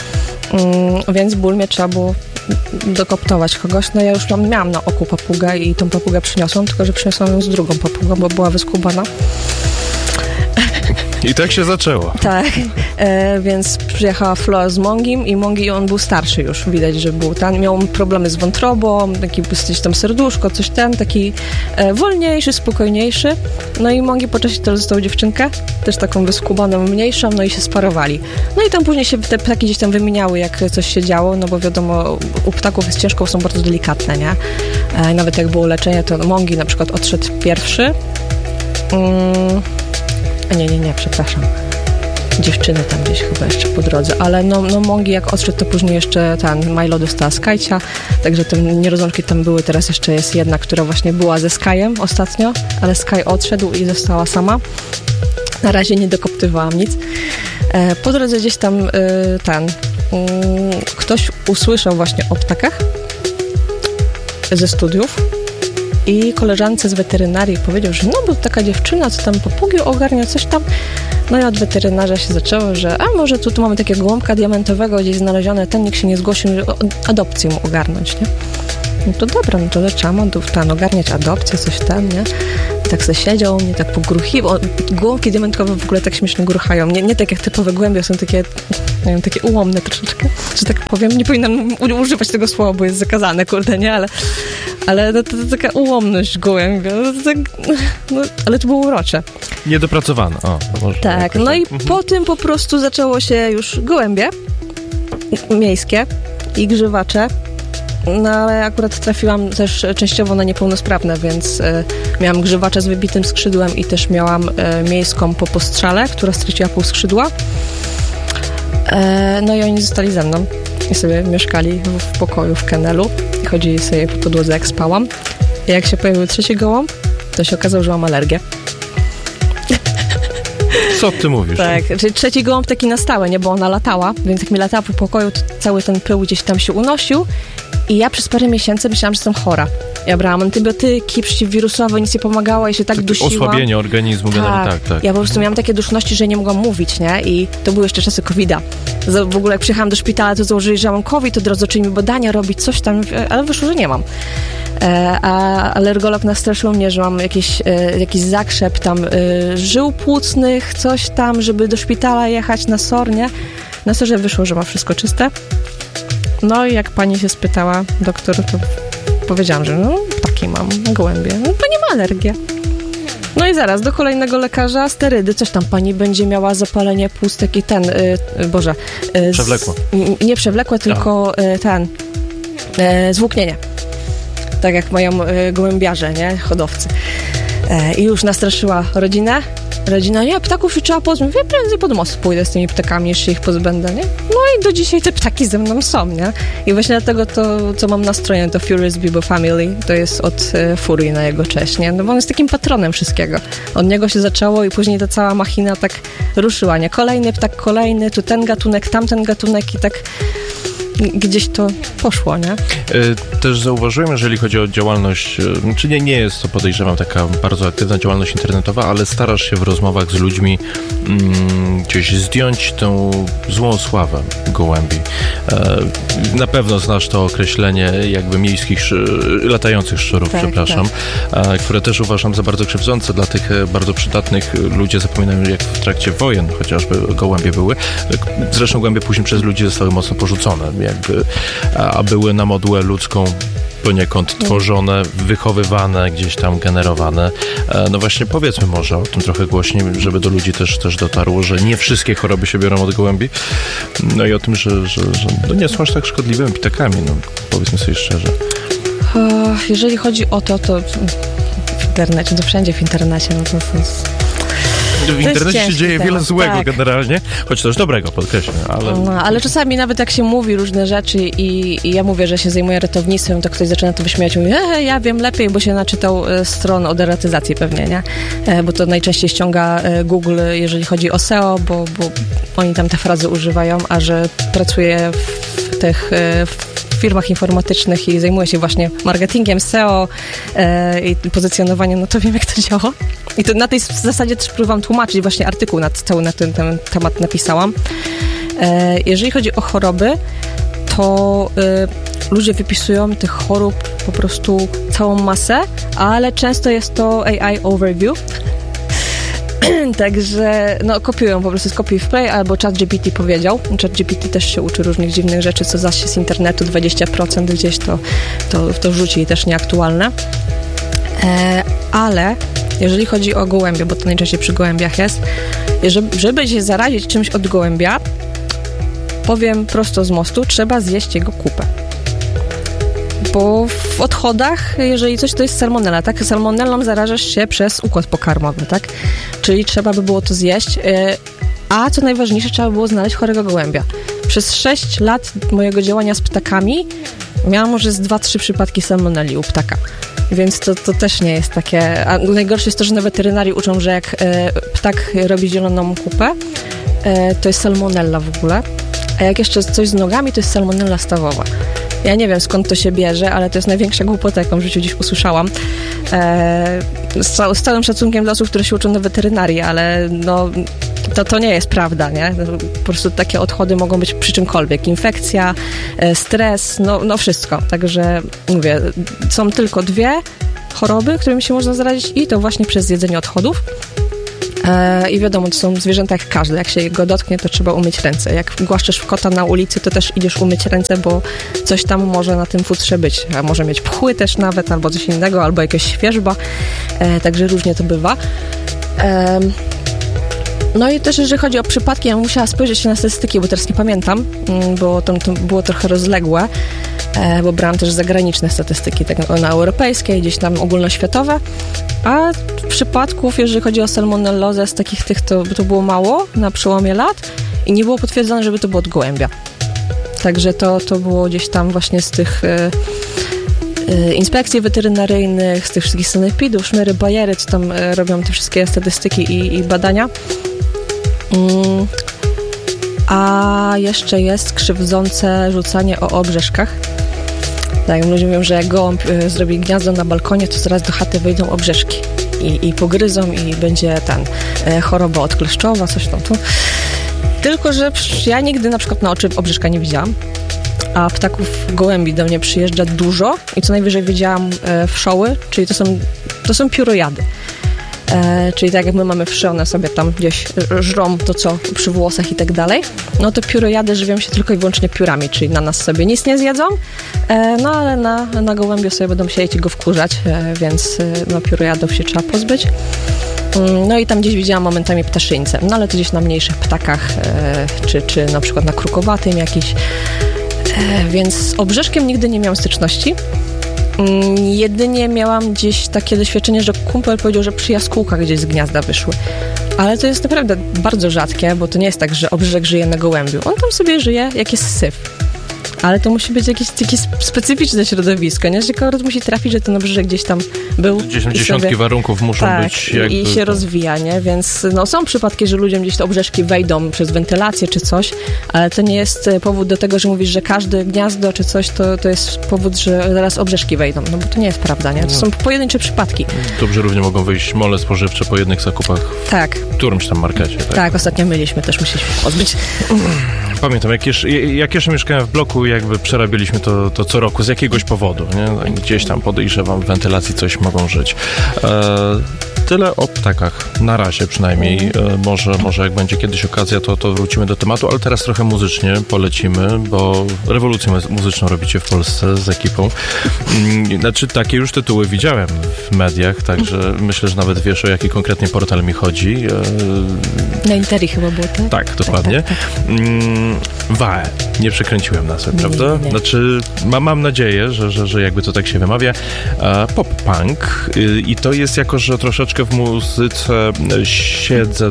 więc ból mnie trzeba było dokoptować kogoś. No ja już miałam na oku papugę i tą papugę przyniosłam, tylko że przyniosłam ją z drugą papugą, bo była wyskubana. I tak się zaczęło. Tak, więc przyjechała Flo z Mongim i Mongi, on był starszy już, widać, że był tam, miał problemy z wątrobą, taki coś tam serduszko, coś tam, taki wolniejszy, spokojniejszy. No i Mongi po czasie też dostał dziewczynkę, też taką wyskubaną, mniejszą, no i się sparowali. No i tam później się te ptaki gdzieś tam wymieniały, jak coś się działo, no bo wiadomo, u ptaków jest ciężko, są bardzo delikatne, nie? Nawet jak było leczenie, to Mongi na przykład odszedł pierwszy. Nie, przepraszam. dziewczyny tam gdzieś chyba jeszcze po drodze, ale no Mongi jak odszedł, to później jeszcze Milo dostała Skycia, także te nierozłączki tam były, teraz jeszcze jest jedna, która właśnie była ze Skyem ostatnio, ale Sky odszedł i została sama. Na razie nie dokoptywałam nic. Po drodze gdzieś tam ktoś usłyszał właśnie o ptakach ze studiów i koleżance z weterynarii powiedział, że no bo taka dziewczyna, co tam papugi ogarnia, coś tam. No i od weterynarza się zaczęło, że może tu mamy takiego gołąbka diamentowego gdzieś znalezione, ten nikt się nie zgłosił, że adopcję mu ogarnąć, nie? No to dobra, no to trzeba ogarniać adopcję, coś tam, nie? Tak se siedział, mnie tak pogruchiwał. Gołąbki diamentowe w ogóle tak śmiesznie gruchają. Nie tak jak typowe gołębie, są takie, nie wiem, takie ułomne troszeczkę, że tak powiem. Nie powinnam używać tego słowa, bo jest zakazane, kurde, nie? Ale to taka ułomność gołębia. Ale to było urocze. Niedopracowane. Tak, no i po tym po prostu zaczęło się już gołębie miejskie i grzywacze. No ale akurat trafiłam też częściowo na niepełnosprawne, więc miałam grzywacze z wybitym skrzydłem i też miałam miejską po postrzale, która straciła pół skrzydła. No i oni zostali ze mną i sobie mieszkali w pokoju w kennelu i chodzili sobie po podłodze, jak spałam. I jak się pojawił trzeci gołąb, to się okazało, że mam alergię. Co ty mówisz? Tak, czyli trzeci gołąb taki na stałe, nie, bo ona latała, więc jak mi latała po pokoju, to cały ten pył gdzieś tam się unosił i ja przez parę miesięcy myślałam, że jestem chora. Ja brałam antybiotyki przeciwwirusowe, nic nie pomagało, ja się tak dusiłam. Osłabienie organizmu generalnie, tak. Ja po prostu miałam takie duszności, że nie mogłam mówić, nie? I to były jeszcze czasy COVID-a. W ogóle jak przyjechałam do szpitala, to założyli, że mam COVID, od razu zaczęli mi badania robić, coś tam, ale wyszło, że nie mam. A alergolog nastraszył mnie, że mam jakiś zakrzep tam żył płucnych, coś tam, żeby do szpitala jechać na SOR, nie? Na SOR-ze wyszło, że ma wszystko czyste. No i jak pani się spytała, doktor, to powiedziałam, że no taki mam, gołębie. No pani ma alergię. No i zaraz do kolejnego lekarza, sterydy, coś tam pani będzie miała zapalenie płuc, i przewlekłe. Nie przewlekłe, tylko zwłóknienie. Tak jak mają gołębiarze, nie? Hodowcy. I już nastraszyła rodzinę. Rodzina, nie, ptaków się trzeba pozbyć. Ja prędzej pod most pójdę z tymi ptakami, jeszcze ich pozbędę, nie? No i do dzisiaj te ptaki ze mną są, nie? I właśnie dlatego to, co mam nastroje, to Furious Bibo Family, to jest od Furii na jego cześć, nie? No bo on jest takim patronem wszystkiego. Od niego się zaczęło i później ta cała machina tak ruszyła, nie? Kolejny ptak, kolejny, tu ten gatunek, tamten gatunek i tak gdzieś to poszło, nie? Też zauważyłem, jeżeli chodzi o działalność, czy nie jest to, podejrzewam, taka bardzo aktywna działalność internetowa, ale starasz się w rozmowach z ludźmi gdzieś zdjąć tą złą sławę gołębi. Na pewno znasz to określenie jakby miejskich, latających szczurów, tak, które też uważam za bardzo krzywdzące dla tych bardzo przydatnych. Ludzie zapominają, jak w trakcie wojen chociażby gołębie były. Zresztą gołębie później przez ludzi zostały mocno porzucone, a były na modułę ludzką poniekąd tworzone, wychowywane, gdzieś tam generowane. No właśnie powiedzmy może o tym trochę głośniej, żeby do ludzi też dotarło, że nie wszystkie choroby się biorą od gołębi. No i o tym, że no nie są aż tak szkodliwymi ptakami, no powiedzmy sobie szczerze. Jeżeli chodzi o to w internecie, to wszędzie w internecie, no to w internecie się dzieje wiele złego generalnie, choć też dobrego, podkreślę. Ale czasami nawet jak się mówi różne rzeczy i ja mówię, że się zajmuję ratownictwem, to ktoś zaczyna to wyśmiać i mówi, ja wiem lepiej, bo się naczytał stron o deratyzacji pewnie, nie? Bo to najczęściej ściąga Google, jeżeli chodzi o SEO, bo oni tam te frazy używają, a że pracuję w tych firmach informatycznych i zajmuję się właśnie marketingiem, SEO i pozycjonowaniem, no to wiem, jak to działa. I to na tej zasadzie też próbowałam tłumaczyć, właśnie artykuł cały na ten temat napisałam. Jeżeli chodzi o choroby, to ludzie wypisują tych chorób po prostu całą masę, ale często jest to AI overview. Także kopiują po prostu z copy wplay, albo ChatGPT powiedział. ChatGPT też się uczy różnych dziwnych rzeczy, co zaś się z internetu 20% gdzieś to rzuci też nieaktualne. Ale jeżeli chodzi o gołębie, bo to najczęściej przy gołębiach jest, żeby się zarazić czymś od gołębia, powiem prosto z mostu, trzeba zjeść jego kupę. Bo w odchodach, jeżeli coś, to jest salmonella, tak? Salmonellą zarażasz się przez układ pokarmowy, tak? Czyli trzeba by było to zjeść. A co najważniejsze, trzeba było znaleźć chorego gołębia. Przez 6 lat mojego działania z ptakami miałam może z 2-3 przypadki salmonelli u ptaka. Więc to też nie jest takie... A najgorsze jest to, że na weterynarii uczą, że jak ptak robi zieloną kupę, to jest salmonella w ogóle. A jak jeszcze coś z nogami, to jest salmonella stawowa. Ja nie wiem, skąd to się bierze, ale to jest największa głupota, jaką w życiu dziś usłyszałam. Z całym szacunkiem dla osób, które się uczą na weterynarii, ale no... To nie jest prawda, nie? Po prostu takie odchody mogą być przy czymkolwiek. Infekcja, stres, no wszystko. Także mówię, są tylko 2 choroby, którymi się można zarazić i to właśnie przez jedzenie odchodów. I wiadomo, to są zwierzęta jak każde. Jak się go dotknie, to trzeba umyć ręce. Jak głaszczesz kota na ulicy, to też idziesz umyć ręce, bo coś tam może na tym futrze być. A może mieć pchły też nawet, albo coś innego, albo jakaś świerzba. Także różnie to bywa. No i też jeżeli chodzi o przypadki, ja musiała spojrzeć na statystyki, bo teraz nie pamiętam, bo to było trochę rozległe, bo brałam też zagraniczne statystyki, tak na europejskie, gdzieś tam ogólnoświatowe, a przypadków, jeżeli chodzi o salmonellozę z takich to było mało na przełomie lat i nie było potwierdzone, żeby to było od gołębia. Także to było gdzieś tam właśnie z tych inspekcji weterynaryjnych, z tych wszystkich sanepidów, szmery, bajery, co tam robią te wszystkie statystyki i badania. A jeszcze jest krzywdzące rzucanie o obrzeżkach. Tak, ludzie mówią, że jak gołąb zrobi gniazdo na balkonie, to zaraz do chaty wejdą obrzeżki i pogryzą i będzie choroba odkleszczowa, coś tam tu. Tylko, że ja nigdy na przykład na oczy obrzeżka nie widziałam, a ptaków gołębi do mnie przyjeżdża dużo i co najwyżej widziałam wszoły, czyli to są piórojady. Czyli tak jak my mamy wszy, one sobie tam gdzieś żrą to, co przy włosach i tak dalej, no to piórojady żywią się tylko i wyłącznie piórami, czyli na nas sobie nic nie zjedzą, no ale na gołębio sobie będą siedzieć i go wkurzać, więc no piórojadów się trzeba pozbyć. No i tam gdzieś widziałam momentami ptaszyńce, no ale to gdzieś na mniejszych ptakach, czy na przykład na krukowatym jakiś, więc z obrzeżkiem nigdy nie miałam styczności. Jedynie miałam gdzieś takie doświadczenie, że kumpel powiedział, że przy jaskółkach gdzieś z gniazda wyszły. Ale to jest naprawdę bardzo rzadkie, bo to nie jest tak, że obrzeżek żyje na gołębiu. On tam sobie żyje, jak jest syf. Ale to musi być jakieś takie specyficzne środowisko, nie? Że akurat musi trafić, że ten obrzeżek gdzieś tam był. Dziesiątki warunków muszą być. Tak, i się rozwija, nie? Więc no, są przypadki, że ludziom gdzieś te obrzeżki wejdą przez wentylację czy coś, ale to nie jest powód do tego, że mówisz, że każde gniazdo czy coś, to jest powód, że zaraz obrzeżki wejdą. No bo to nie jest prawda, nie? To są pojedyncze przypadki. Dobrze, równie mogą wyjść mole spożywcze po jednych zakupach w którymś tam markecie. Tak, ostatnio myliśmy, też musieliśmy pozbyć. Pamiętam, jak jeszcze mieszkałem w bloku, jakby przerabialiśmy to co roku z jakiegoś powodu, nie? Gdzieś tam podejrzewam, w wentylacji coś mogą żyć. Tyle o ptakach, na razie przynajmniej. Może jak będzie kiedyś okazja, to wrócimy do tematu, ale teraz trochę muzycznie polecimy, bo rewolucję muzyczną robicie w Polsce z ekipą. Znaczy, takie już tytuły widziałem w mediach, także myślę, że nawet wiesz, o jaki konkretnie portal mi chodzi. Na Interi chyba było, tak? Tak, dokładnie. Tak. Wae. Nie przekręciłem nazwy, prawda? Nie. Znaczy, mam nadzieję, że jakby to tak się wymawia. Pop-punk. I to jest jako, że troszeczkę w muzyce siedzę,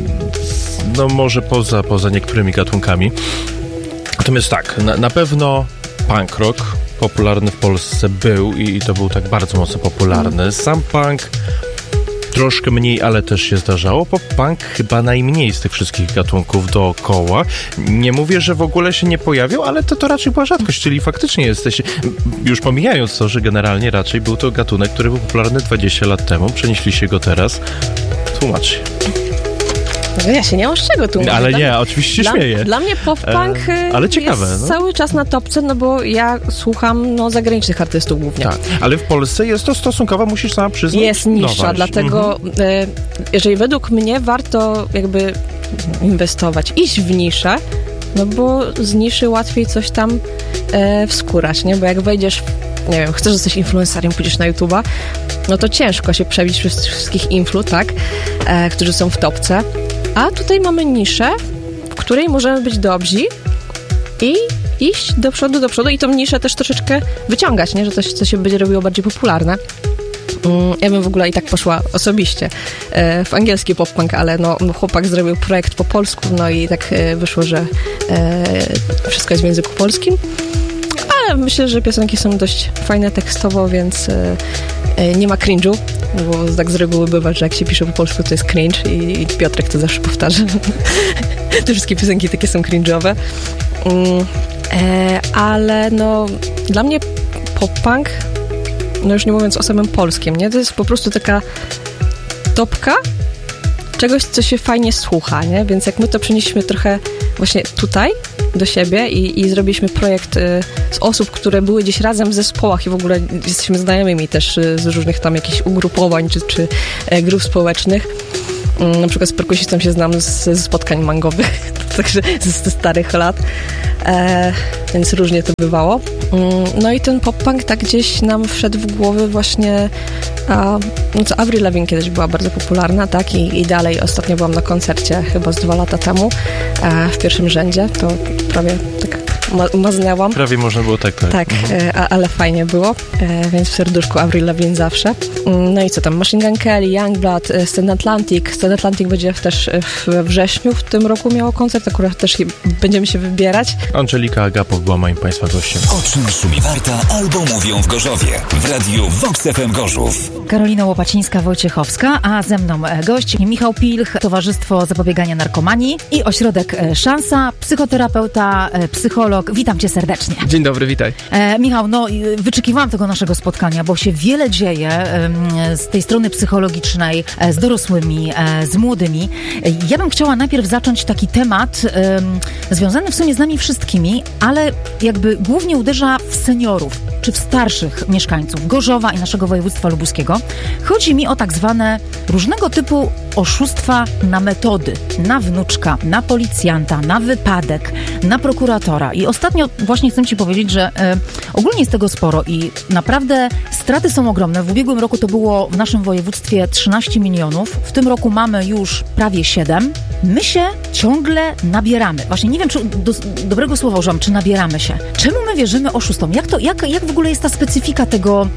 no może poza niektórymi gatunkami. Natomiast tak, na pewno punk rock popularny w Polsce był i to był tak bardzo mocno popularny. Sam punk troszkę mniej, ale też się zdarzało. Pop-punk chyba najmniej z tych wszystkich gatunków dookoła. Nie mówię, że w ogóle się nie pojawiał, ale to raczej była rzadkość, czyli faktycznie jesteście, już pomijając to, że generalnie raczej był to gatunek, który był popularny 20 lat temu, przenieśliście go teraz. Tłumacz się. Ja się nie mam z czego tłumaczyć. Ale nie, oczywiście się śmieję. Dla mnie pop-punk ale ciekawe, jest cały czas na topce, no bo ja słucham zagranicznych artystów głównie. Tak, ale w Polsce jest to stosunkowo, musisz sama przyznać, jest niższa, dlatego jeżeli według mnie warto jakby inwestować, iść w niszę, no bo z niszy łatwiej coś tam wskórać, nie? Bo jak wejdziesz, nie wiem, chcesz zostać influencerem, pójdziesz na YouTube'a, no to ciężko się przebić przez wszystkich influ, tak? Którzy są w topce. A tutaj mamy niszę, w której możemy być dobrzy i iść do przodu i tą niszę też troszeczkę wyciągać, nie? Że to się będzie robiło bardziej popularne. Ja bym w ogóle i tak poszła osobiście w angielski pop-punk, ale no chłopak zrobił projekt po polsku, no i tak wyszło, że wszystko jest w języku polskim. Ale myślę, że piosenki są dość fajne tekstowo, więc nie ma cringe'u, bo tak z reguły bywa, że jak się pisze po polsku, to jest cringe i Piotrek to zawsze powtarza. Te wszystkie piosenki takie są cringe'owe. Ale no dla mnie pop-punk, no już nie mówiąc o samym polskim, nie? To jest po prostu taka topka czegoś, co się fajnie słucha, nie? Więc jak my to przenieśliśmy trochę właśnie tutaj do siebie i zrobiliśmy projekt z osób, które były gdzieś razem w zespołach i w ogóle jesteśmy znajomymi też z różnych tam jakichś ugrupowań czy grup społecznych. Na przykład z perkusistą się znam ze spotkań mangowych, także ze starych lat, więc różnie to bywało. No i ten pop-punk tak gdzieś nam wszedł w głowę właśnie, no co Avril Lavigne kiedyś była bardzo popularna, tak, i dalej ostatnio byłam na koncercie chyba z 2 lata temu w pierwszym rzędzie, to prawie tak maznęłam. Prawie można było tak powiedzieć. Tak, ale fajnie było, więc w serduszku Avril Lavigne zawsze. No i co tam, Machine Gun Kelly, Youngblood, Stand Atlantic. Stand Atlantic będzie też we wrześniu w tym roku miało koncert, akurat też będziemy się wybierać. Angelika Agapow była moim Państwa gościem. O czym szumi Warta albo mówią w Gorzowie w Radiu Vox FM Gorzów. Karolina Łopacińska-Wojciechowska, a ze mną gość Michał Pilch, Towarzystwo Zapobiegania Narkomanii i Ośrodek Szansa, psychoterapeuta, psycholog. Witam cię serdecznie. Dzień dobry, witaj. Michał, no wyczekiwałam tego naszego spotkania, bo się wiele dzieje z tej strony psychologicznej, z dorosłymi, z młodymi. Ja bym chciała najpierw zacząć taki temat związany w sumie z nami wszystkimi, ale jakby głównie uderza w seniorów, czy w starszych mieszkańców Gorzowa i naszego województwa lubuskiego. Chodzi mi o tak zwane różnego typu oszustwa na metody, na wnuczka, na policjanta, na wypadek, na prokuratora. I ostatnio właśnie chcę ci powiedzieć, że ogólnie jest tego sporo i naprawdę straty są ogromne. W ubiegłym roku to było w naszym województwie 13 milionów. W tym roku mamy już prawie 7. My się ciągle nabieramy. Właśnie nie wiem, czy dobrego słowa używam, czy nabieramy się. Czemu my wierzymy oszustom? Jak w ogóle jest ta specyfika tego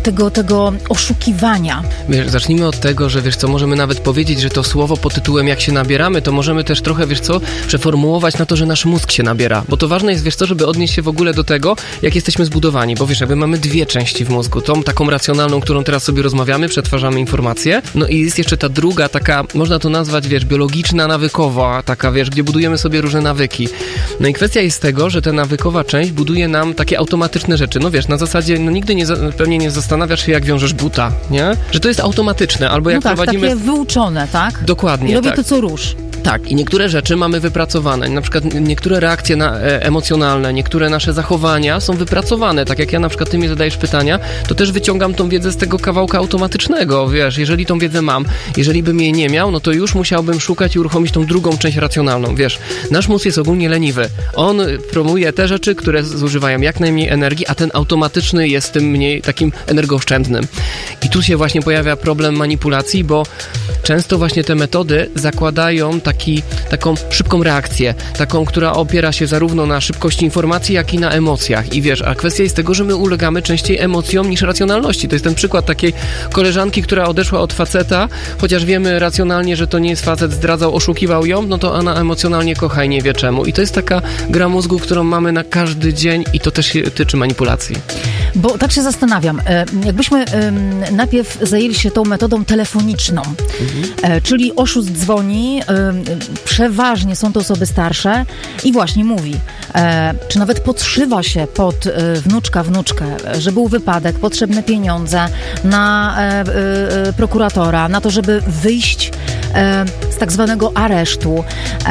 oszukiwania? Wiesz, zacznijmy od tego, że wiesz co, możemy nawet powiedzieć, że to słowo pod tytułem jak się nabieramy, to możemy też trochę, wiesz co, przeformułować na to, że nasz mózg się nabiera. Bo to ważne jest, wiesz co, żeby odnieść się w ogóle do tego, jak jesteśmy zbudowani. Bo wiesz, jakby mamy 2 części w mózgu. Tą taką racjonalną, którą teraz sobie rozmawiamy, przetwarzamy informacje. No i jest jeszcze ta druga, taka, można to nazwać, wiesz, biologiczna, nawykowa, taka, wiesz, gdzie budujemy sobie różne nawyki. No i kwestia jest tego, że ta nawykowa część buduje nam takie automatyczne rzeczy. No wiesz, na zasadzie, no nigdy pewnie nie zastanawiasz się, jak wiążesz buta, nie? Że to jest automatyczne, albo jak prowadzimy... takie wyuczone, tak? Dokładnie, I robię tak. to co róż. Tak, i niektóre rzeczy mamy wypracowane, na przykład niektóre reakcje emocjonalne, niektóre nasze zachowania są wypracowane, tak jak ja na przykład ty mi zadajesz pytania, to też wyciągam tą wiedzę z tego kawałka automatycznego, wiesz, jeżeli tą wiedzę mam, jeżeli bym jej nie miał, no to już musiałbym szukać i uruchomić tą drugą część racjonalną, wiesz, nasz mózg jest ogólnie leniwy, on promuje te rzeczy, które zużywają jak najmniej energii, a ten automatyczny jest tym mniej takim energooszczędnym. I tu się właśnie pojawia problem manipulacji, bo często właśnie te metody zakładają taką szybką reakcję, taką, która opiera się zarówno na szybkości informacji, jak i na emocjach. I wiesz, a kwestia jest tego, że my ulegamy częściej emocjom niż racjonalności. To jest ten przykład takiej koleżanki, która odeszła od faceta, chociaż wiemy racjonalnie, że to nie jest facet, zdradzał, oszukiwał ją, no to ona emocjonalnie kocha i nie wie czemu. I to jest taka gra mózgu, którą mamy na każdy dzień i to też się tyczy manipulacji. Bo tak się zastanawiam, jakbyśmy najpierw zajęli się tą metodą telefoniczną, czyli oszust dzwoni, przeważnie są to osoby starsze i właśnie mówi, czy nawet podszywa się pod wnuczkę, że był wypadek, potrzebne pieniądze na prokuratora, na to, żeby wyjść z tak zwanego aresztu,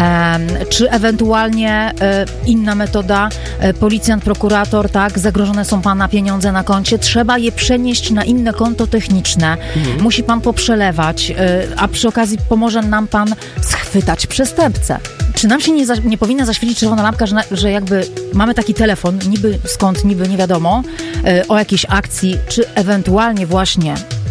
czy ewentualnie inna metoda, policjant, prokurator, tak, zagrożone są pana pieniądze na koncie, trzeba je przenieść na inne konto techniczne, musi pan poprzelewać, a przy okazji pomoże nam pan schwytać przestępcę. Czy nam się nie powinna zaświecić czerwona lampka, że jakby mamy taki telefon, niby skąd, niby nie wiadomo, o jakiejś akcji, czy ewentualnie właśnie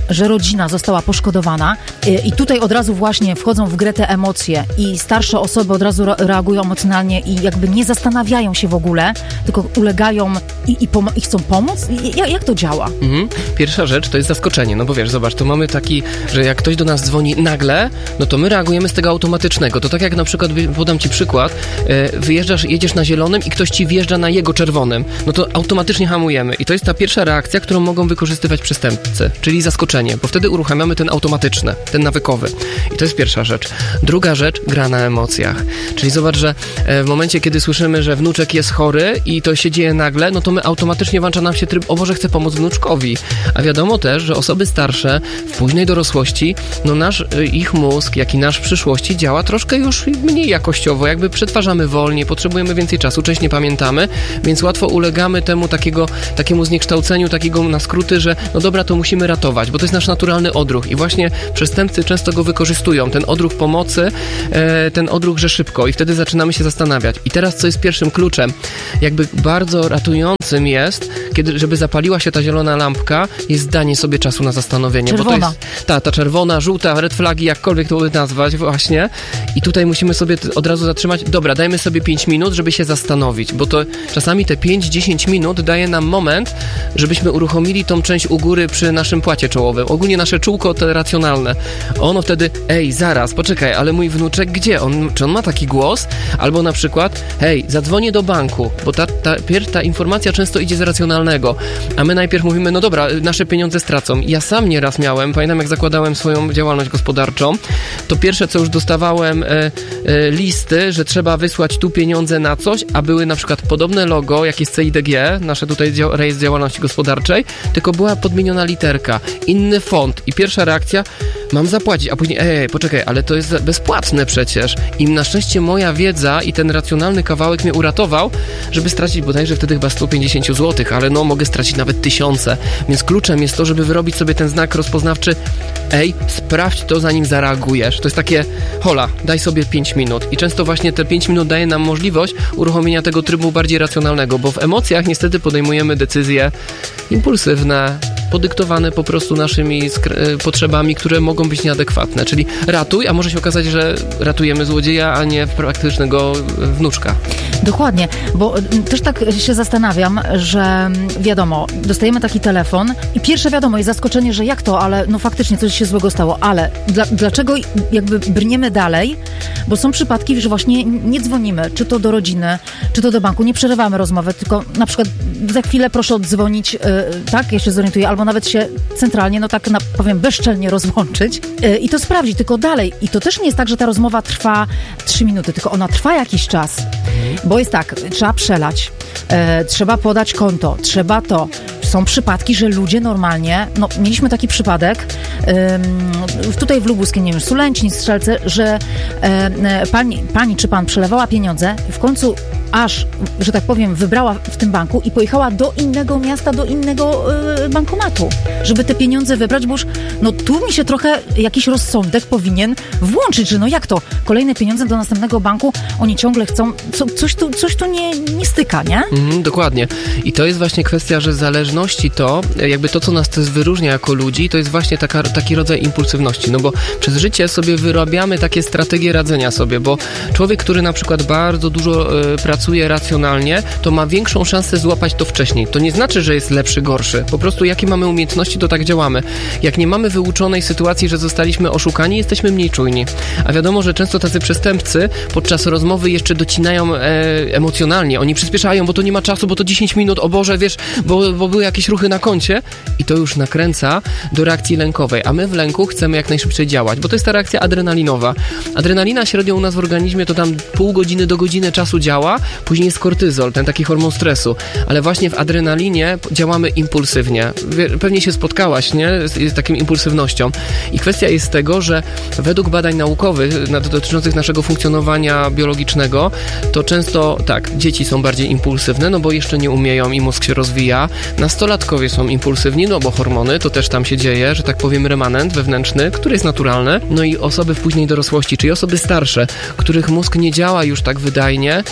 że rodzina została poszkodowana i tutaj od razu właśnie wchodzą w grę te emocje i starsze osoby od razu reagują emocjonalnie i jakby nie zastanawiają się w ogóle, tylko ulegają i chcą pomóc? Jak to działa? Pierwsza rzecz to jest zaskoczenie, no bo wiesz, zobacz, to mamy taki, że jak ktoś do nas dzwoni nagle, no to my reagujemy z tego automatycznego. To tak jak na przykład, podam ci przykład, jedziesz na zielonym i ktoś ci wjeżdża na jego czerwonym, no to automatycznie hamujemy. I to jest ta pierwsza reakcja, którą mogą wykorzystywać przestępcy, czyli zaskoczenie, bo wtedy uruchamiamy ten automatyczny, ten nawykowy. I to jest pierwsza rzecz. Druga rzecz, gra na emocjach. Czyli zobacz, że w momencie, kiedy słyszymy, że wnuczek jest chory i to się dzieje nagle, no to my automatycznie włącza nam się tryb, o Boże, chcę pomóc wnuczkowi. A wiadomo też, że osoby starsze w późnej dorosłości, no ich mózg, jak i nasz w przyszłości działa troszkę już mniej jakościowo, jakby przetwarzamy wolniej, potrzebujemy więcej czasu, część nie pamiętamy, więc łatwo ulegamy temu takiemu zniekształceniu, takiego na skróty, że no dobra, to musimy ratować, bo to jest nasz naturalny odruch i właśnie przestępcy często go wykorzystują, ten odruch pomocy, ten odruch, że szybko i wtedy zaczynamy się zastanawiać. I teraz co jest pierwszym kluczem? Jakby bardzo ratującym jest, żeby zapaliła się ta zielona lampka, jest danie sobie czasu na zastanowienie. Czerwona. Bo to jest ta czerwona, żółta, red flagi, jakkolwiek to nazwać właśnie. I tutaj musimy sobie od razu zatrzymać. Dobra, dajmy sobie 5 minut, żeby się zastanowić, bo to czasami te 5-10 minut daje nam moment, żebyśmy uruchomili tą część u góry przy naszym płacie czołowym. Ogólnie nasze czółko to racjonalne. Ono wtedy, zaraz, poczekaj, ale mój wnuczek gdzie? Czy on ma taki głos? Albo na przykład, zadzwonię do banku, bo ta informacja często idzie z racjonalnego, a my najpierw mówimy, no dobra, nasze pieniądze stracą. Ja sam nieraz miałem, pamiętam jak zakładałem swoją działalność gospodarczą, to pierwsze co już dostawałem listy, że trzeba wysłać tu pieniądze na coś, a były na przykład podobne logo, jak jest CIDG, nasze tutaj rejestr działalności gospodarczej, tylko była podmieniona literka, inny font i pierwsza reakcja, mam zapłacić, a później, poczekaj, ale to jest bezpłatne przecież. I na szczęście moja wiedza i ten racjonalny kawałek mnie uratował, żeby stracić bodajże wtedy chyba 150 zł, ale no mogę stracić nawet 1000. Więc kluczem jest to, żeby wyrobić sobie ten znak rozpoznawczy, sprawdź to zanim zareagujesz. To jest takie, hola, daj sobie 5 minut. I często właśnie te 5 minut daje nam możliwość uruchomienia tego trybu bardziej racjonalnego, bo w emocjach niestety podejmujemy decyzje impulsywne, podyktowane po prostu naszymi potrzebami, które mogą być nieadekwatne. Czyli ratuj, a może się okazać, że ratujemy złodzieja, a nie praktycznego wnuczka. Dokładnie, bo też tak się zastanawiam, że wiadomo, dostajemy taki telefon i pierwsze wiadomo jest zaskoczenie, że jak to, ale no faktycznie coś się złego stało, ale dlaczego jakby brniemy dalej? Bo są przypadki, że właśnie nie dzwonimy, czy to do rodziny, czy to do banku, nie przerywamy rozmowy, tylko na przykład za chwilę proszę oddzwonić, tak, ja się zorientuję, albo nawet się centralnie, no tak powiem, bezczelnie rozłączyć i to sprawdzić, tylko dalej. I to też nie jest tak, że ta rozmowa trwa 3 minuty, tylko ona trwa jakiś czas, bo jest tak, trzeba przelać, trzeba podać konto, trzeba to. Są przypadki, że ludzie normalnie, no mieliśmy taki przypadek, tutaj w Lubuskiem, nie wiem, Sulęczni, Strzelce, że pani czy pan przelewała pieniądze, w końcu aż, że tak powiem, wybrała w tym banku i pojechała do innego miasta, do innego bankomatu, żeby te pieniądze wybrać, bo już, no tu mi się trochę jakiś rozsądek powinien włączyć, że no jak to, kolejne pieniądze do następnego banku, oni ciągle chcą, coś tu nie styka, nie? Dokładnie. I to jest właśnie kwestia, że zależności to, jakby to, co nas też wyróżnia jako ludzi, to jest właśnie taki rodzaj impulsywności, no bo przez życie sobie wyrabiamy takie strategie radzenia sobie, bo człowiek, który na przykład bardzo dużo pracuje racjonalnie, to ma większą szansę złapać to wcześniej. To nie znaczy, że jest lepszy, gorszy. Po prostu jakie mamy umiejętności, to tak działamy. Jak nie mamy wyuczonej sytuacji, że zostaliśmy oszukani, jesteśmy mniej czujni. A wiadomo, że często tacy przestępcy podczas rozmowy jeszcze docinają emocjonalnie. Oni przyspieszają, bo to nie ma czasu, bo to 10 minut, o Boże, wiesz, bo były jakieś ruchy na koncie i to już nakręca do reakcji lękowej. A my w lęku chcemy jak najszybciej działać, bo to jest ta reakcja adrenalinowa. Adrenalina średnio u nas w organizmie to tam pół godziny do godziny czasu działa, później jest kortyzol, ten taki hormon stresu, ale właśnie w adrenalinie działamy impulsywnie. Pewnie się spotkałaś, nie? Z taką impulsywnością. I kwestia jest tego, że według badań naukowych dotyczących naszego funkcjonowania biologicznego, to często tak, dzieci są bardziej impulsywne, no bo jeszcze nie umieją i mózg się rozwija. Nastolatkowie są impulsywni, no bo hormony, to też tam się dzieje, że tak powiem remanent wewnętrzny, który jest naturalny. No i osoby w później dorosłości, czyli osoby starsze, których mózg nie działa już tak wydajnie i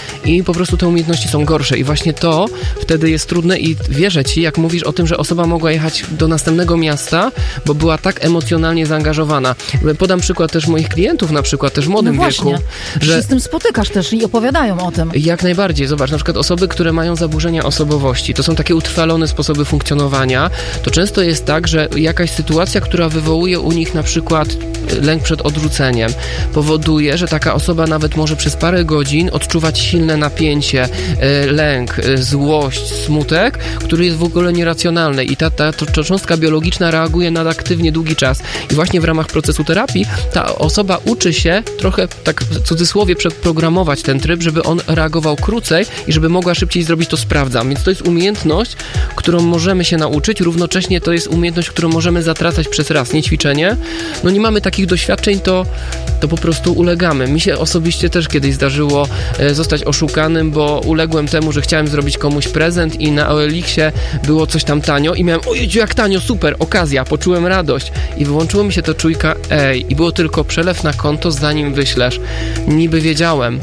po prostu te umiejętności są gorsze i właśnie to wtedy jest trudne i wierzę ci, jak mówisz o tym, że osoba mogła jechać do następnego miasta, bo była tak emocjonalnie zaangażowana. Podam przykład też moich klientów, na przykład też w młodym wieku. Że się z tym spotykasz też i opowiadają o tym. Jak najbardziej. Zobacz, na przykład osoby, które mają zaburzenia osobowości, to są takie utrwalone sposoby funkcjonowania, to często jest tak, że jakaś sytuacja, która wywołuje u nich na przykład lęk przed odrzuceniem, powoduje, że taka osoba nawet może przez parę godzin odczuwać silne napięcie, lęk, złość, smutek, który jest w ogóle nieracjonalny i ta cząstka biologiczna reaguje nadaktywnie długi czas. I właśnie w ramach procesu terapii ta osoba uczy się trochę, tak w cudzysłowie, przeprogramować ten tryb, żeby on reagował krócej i żeby mogła szybciej zrobić to sprawdzam. Więc to jest umiejętność, którą możemy się nauczyć, równocześnie to jest umiejętność, którą możemy zatracać przez raz, nie ćwiczenie. No nie mamy takich doświadczeń, to po prostu ulegamy. Mi się osobiście też kiedyś zdarzyło zostać oszukanym, bo uległem temu, że chciałem zrobić komuś prezent i na OLX-ie było coś tam tanio i miałem, ojej, jak tanio, super, okazja, poczułem radość i wyłączyło mi się to czujka, i było tylko przelew na konto, zanim wyślesz. Niby wiedziałem.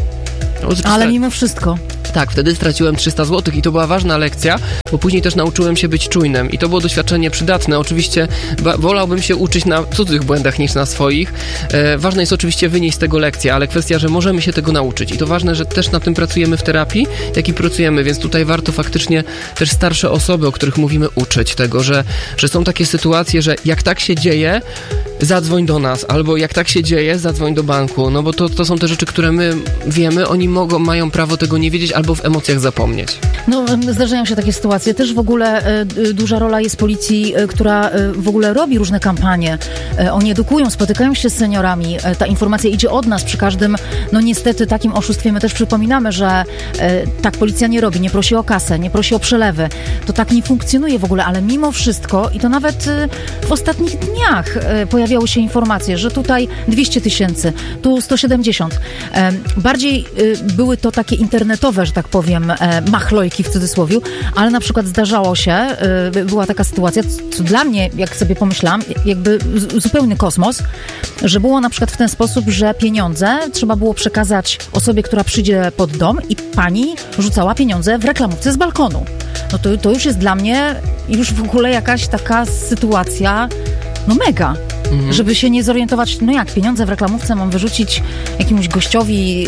Ale mimo wszystko. Tak, wtedy straciłem 300 zł i to była ważna lekcja, bo później też nauczyłem się być czujnym i to było doświadczenie przydatne. Oczywiście wolałbym się uczyć na cudzych błędach niż na swoich. Ważne jest oczywiście wynieść z tego lekcję, ale kwestia, że możemy się tego nauczyć i to ważne, że też nad tym pracujemy w terapii, jak i pracujemy, więc tutaj warto faktycznie też starsze osoby, o których mówimy, uczyć tego, że są takie sytuacje, że jak tak się dzieje, zadzwoń do nas, albo jak tak się dzieje, zadzwoń do banku, no bo to są te rzeczy, które my wiemy, oni mają prawo tego nie wiedzieć, albo w emocjach zapomnieć. No, zdarzają się takie sytuacje. Też w ogóle duża rola jest policji, która w ogóle robi różne kampanie. Oni edukują, spotykają się z seniorami. Ta informacja idzie od nas przy każdym, no niestety, takim oszustwie. My też przypominamy, że tak policja nie robi, nie prosi o kasę, nie prosi o przelewy. To tak nie funkcjonuje w ogóle, ale mimo wszystko i to nawet w ostatnich dniach pojawiały się informacje, że tutaj 200 000, tu 170. Bardziej były to takie internetowe, że tak powiem, machlojki w cudzysłowie, ale na przykład zdarzało się, była taka sytuacja, co dla mnie, jak sobie pomyślałam, jakby zupełny kosmos, że było na przykład w ten sposób, że pieniądze trzeba było przekazać osobie, która przyjdzie pod dom i pani rzucała pieniądze w reklamówce z balkonu. No to już jest dla mnie już w ogóle jakaś taka sytuacja, no mega. Żeby się nie zorientować, no jak, pieniądze w reklamówce mam wyrzucić jakiemuś gościowi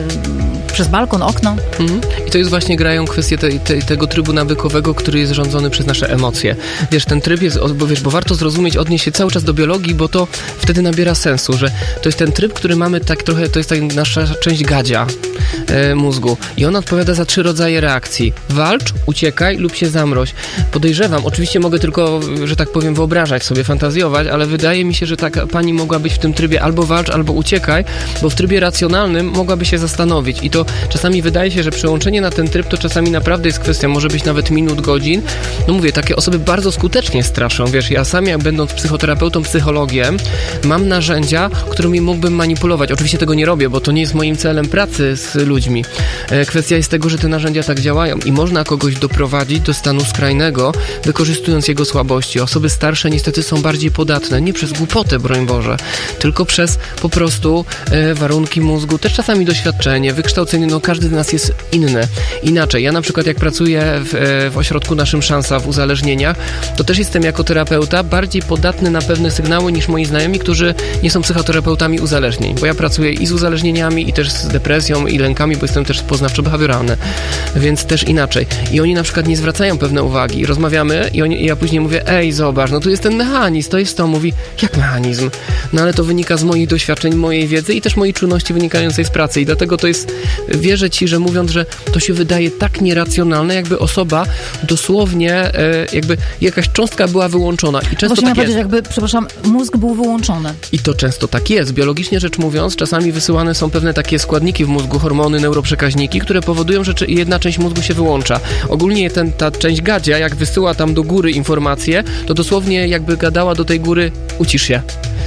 przez balkon, okno. I to jest właśnie grają kwestie tego trybu nawykowego, który jest rządzony przez nasze emocje. Wiesz, ten tryb jest, bo warto zrozumieć, odnieść się cały czas do biologii, bo to wtedy nabiera sensu, że to jest ten tryb, który mamy tak trochę, to jest tak nasza część gadzia mózgu i on odpowiada za 3 rodzaje reakcji. Walcz, uciekaj lub się zamroź. Podejrzewam, oczywiście mogę tylko, że tak powiem, wyobrażać sobie, fantazjować, ale wydaje mi się, że taka pani mogła być w tym trybie albo walcz, albo uciekaj, bo w trybie racjonalnym mogłaby się zastanowić i to czasami wydaje się, że przełączenie na ten tryb to czasami naprawdę jest kwestia, może być nawet minut, godzin. No mówię, takie osoby bardzo skutecznie straszą, wiesz, ja sam jak będąc psychoterapeutą, psychologiem, mam narzędzia, którymi mógłbym manipulować. Oczywiście tego nie robię, bo to nie jest moim celem pracy z ludźmi. Kwestia jest tego, że te narzędzia tak działają i można kogoś doprowadzić do stanu skrajnego, wykorzystując jego słabości. Osoby starsze niestety są bardziej podatne, nie przez głupotę, broń Boże, tylko przez po prostu warunki mózgu, też czasami doświadczenie, wykształcenie, no każdy z nas jest inny, inaczej. Ja na przykład jak pracuję w ośrodku naszym Szansa w uzależnieniach, to też jestem jako terapeuta bardziej podatny na pewne sygnały niż moi znajomi, którzy nie są psychoterapeutami uzależnień, bo ja pracuję i z uzależnieniami, i też z depresją, i lękami, bo jestem też poznawczo-behawioralny, więc też inaczej. I oni na przykład nie zwracają pewne uwagi. Rozmawiamy i ja później mówię, ej, zobacz, no tu jest ten mechanizm, to jest to. Mówi, jak mechanizm? No ale to wynika z moich doświadczeń, mojej wiedzy i też mojej czujności wynikającej z pracy i dlatego to jest, wierzę ci, że mówiąc, że to się wydaje tak nieracjonalne, jakby osoba dosłownie, jakby jakaś cząstka była wyłączona i często tak jest. Jakby, przepraszam, mózg był wyłączony. I to często tak jest. Biologicznie rzecz mówiąc, czasami wysyłane są pewne takie składniki w mózgu, hormony, neuroprzekaźniki, które powodują, że jedna część mózgu się wyłącza. Ogólnie ta część gadzia, jak wysyła tam do góry informacje, to dosłownie jakby gadała do tej góry, ucisz się.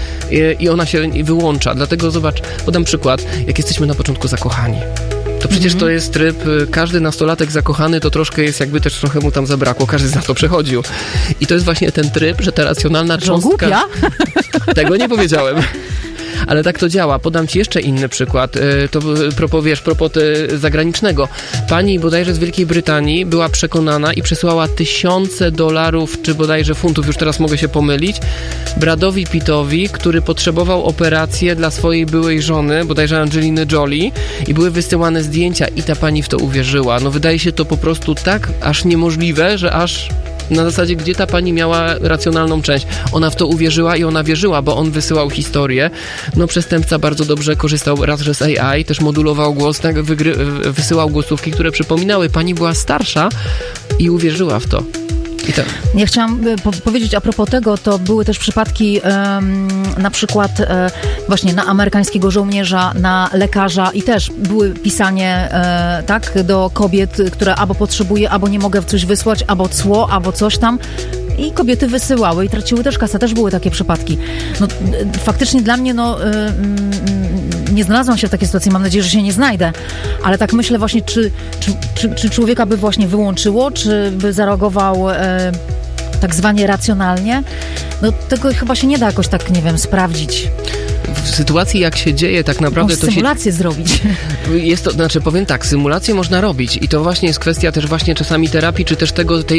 I ona się wyłącza. Dlatego zobacz, podam przykład, jak jesteśmy na początku zakochani. To przecież to jest tryb, każdy nastolatek zakochany to troszkę jest, jakby też trochę mu tam zabrakło, każdy z nas to przechodził. I to jest właśnie ten tryb, że ta racjonalna cząstka... Głupia? Tego nie powiedziałem. ale tak to działa. Podam ci jeszcze inny przykład. To propos zagranicznego. Pani bodajże z Wielkiej Brytanii była przekonana i przesłała $1000 czy bodajże funtów, już teraz mogę się pomylić, Bradowi Pittowi, który potrzebował operacji dla swojej byłej żony, bodajże Angeliny Jolie, i były wysyłane zdjęcia i ta pani w to uwierzyła. No wydaje się to po prostu tak aż niemożliwe, że aż na zasadzie, gdzie ta pani miała racjonalną część. Ona w to uwierzyła i ona wierzyła, bo on wysyłał historię. No przestępca bardzo dobrze korzystał raz, że z AI, też modulował głos, tak, wysyłał głosówki, które przypominały. Pani była starsza i uwierzyła w to. Tak. Ja chciałam powiedzieć a propos tego, to były też przypadki na przykład właśnie na amerykańskiego żołnierza, na lekarza i też były pisanie tak, do kobiet, które albo potrzebuje, albo nie mogę coś wysłać, albo cło, albo coś tam. I kobiety wysyłały i traciły też kasę. Też były takie przypadki. No, faktycznie dla mnie, nie znalazłam się w takiej sytuacji, mam nadzieję, że się nie znajdę, ale tak myślę właśnie, czy człowieka by właśnie wyłączyło, czy by zareagował tak zwanie racjonalnie. No tego chyba się nie da jakoś tak, nie wiem, sprawdzić. W sytuacji, jak się dzieje, tak naprawdę to symulację zrobić. Jest to, znaczy powiem tak, symulację można robić i to właśnie jest kwestia też właśnie czasami terapii, czy też tej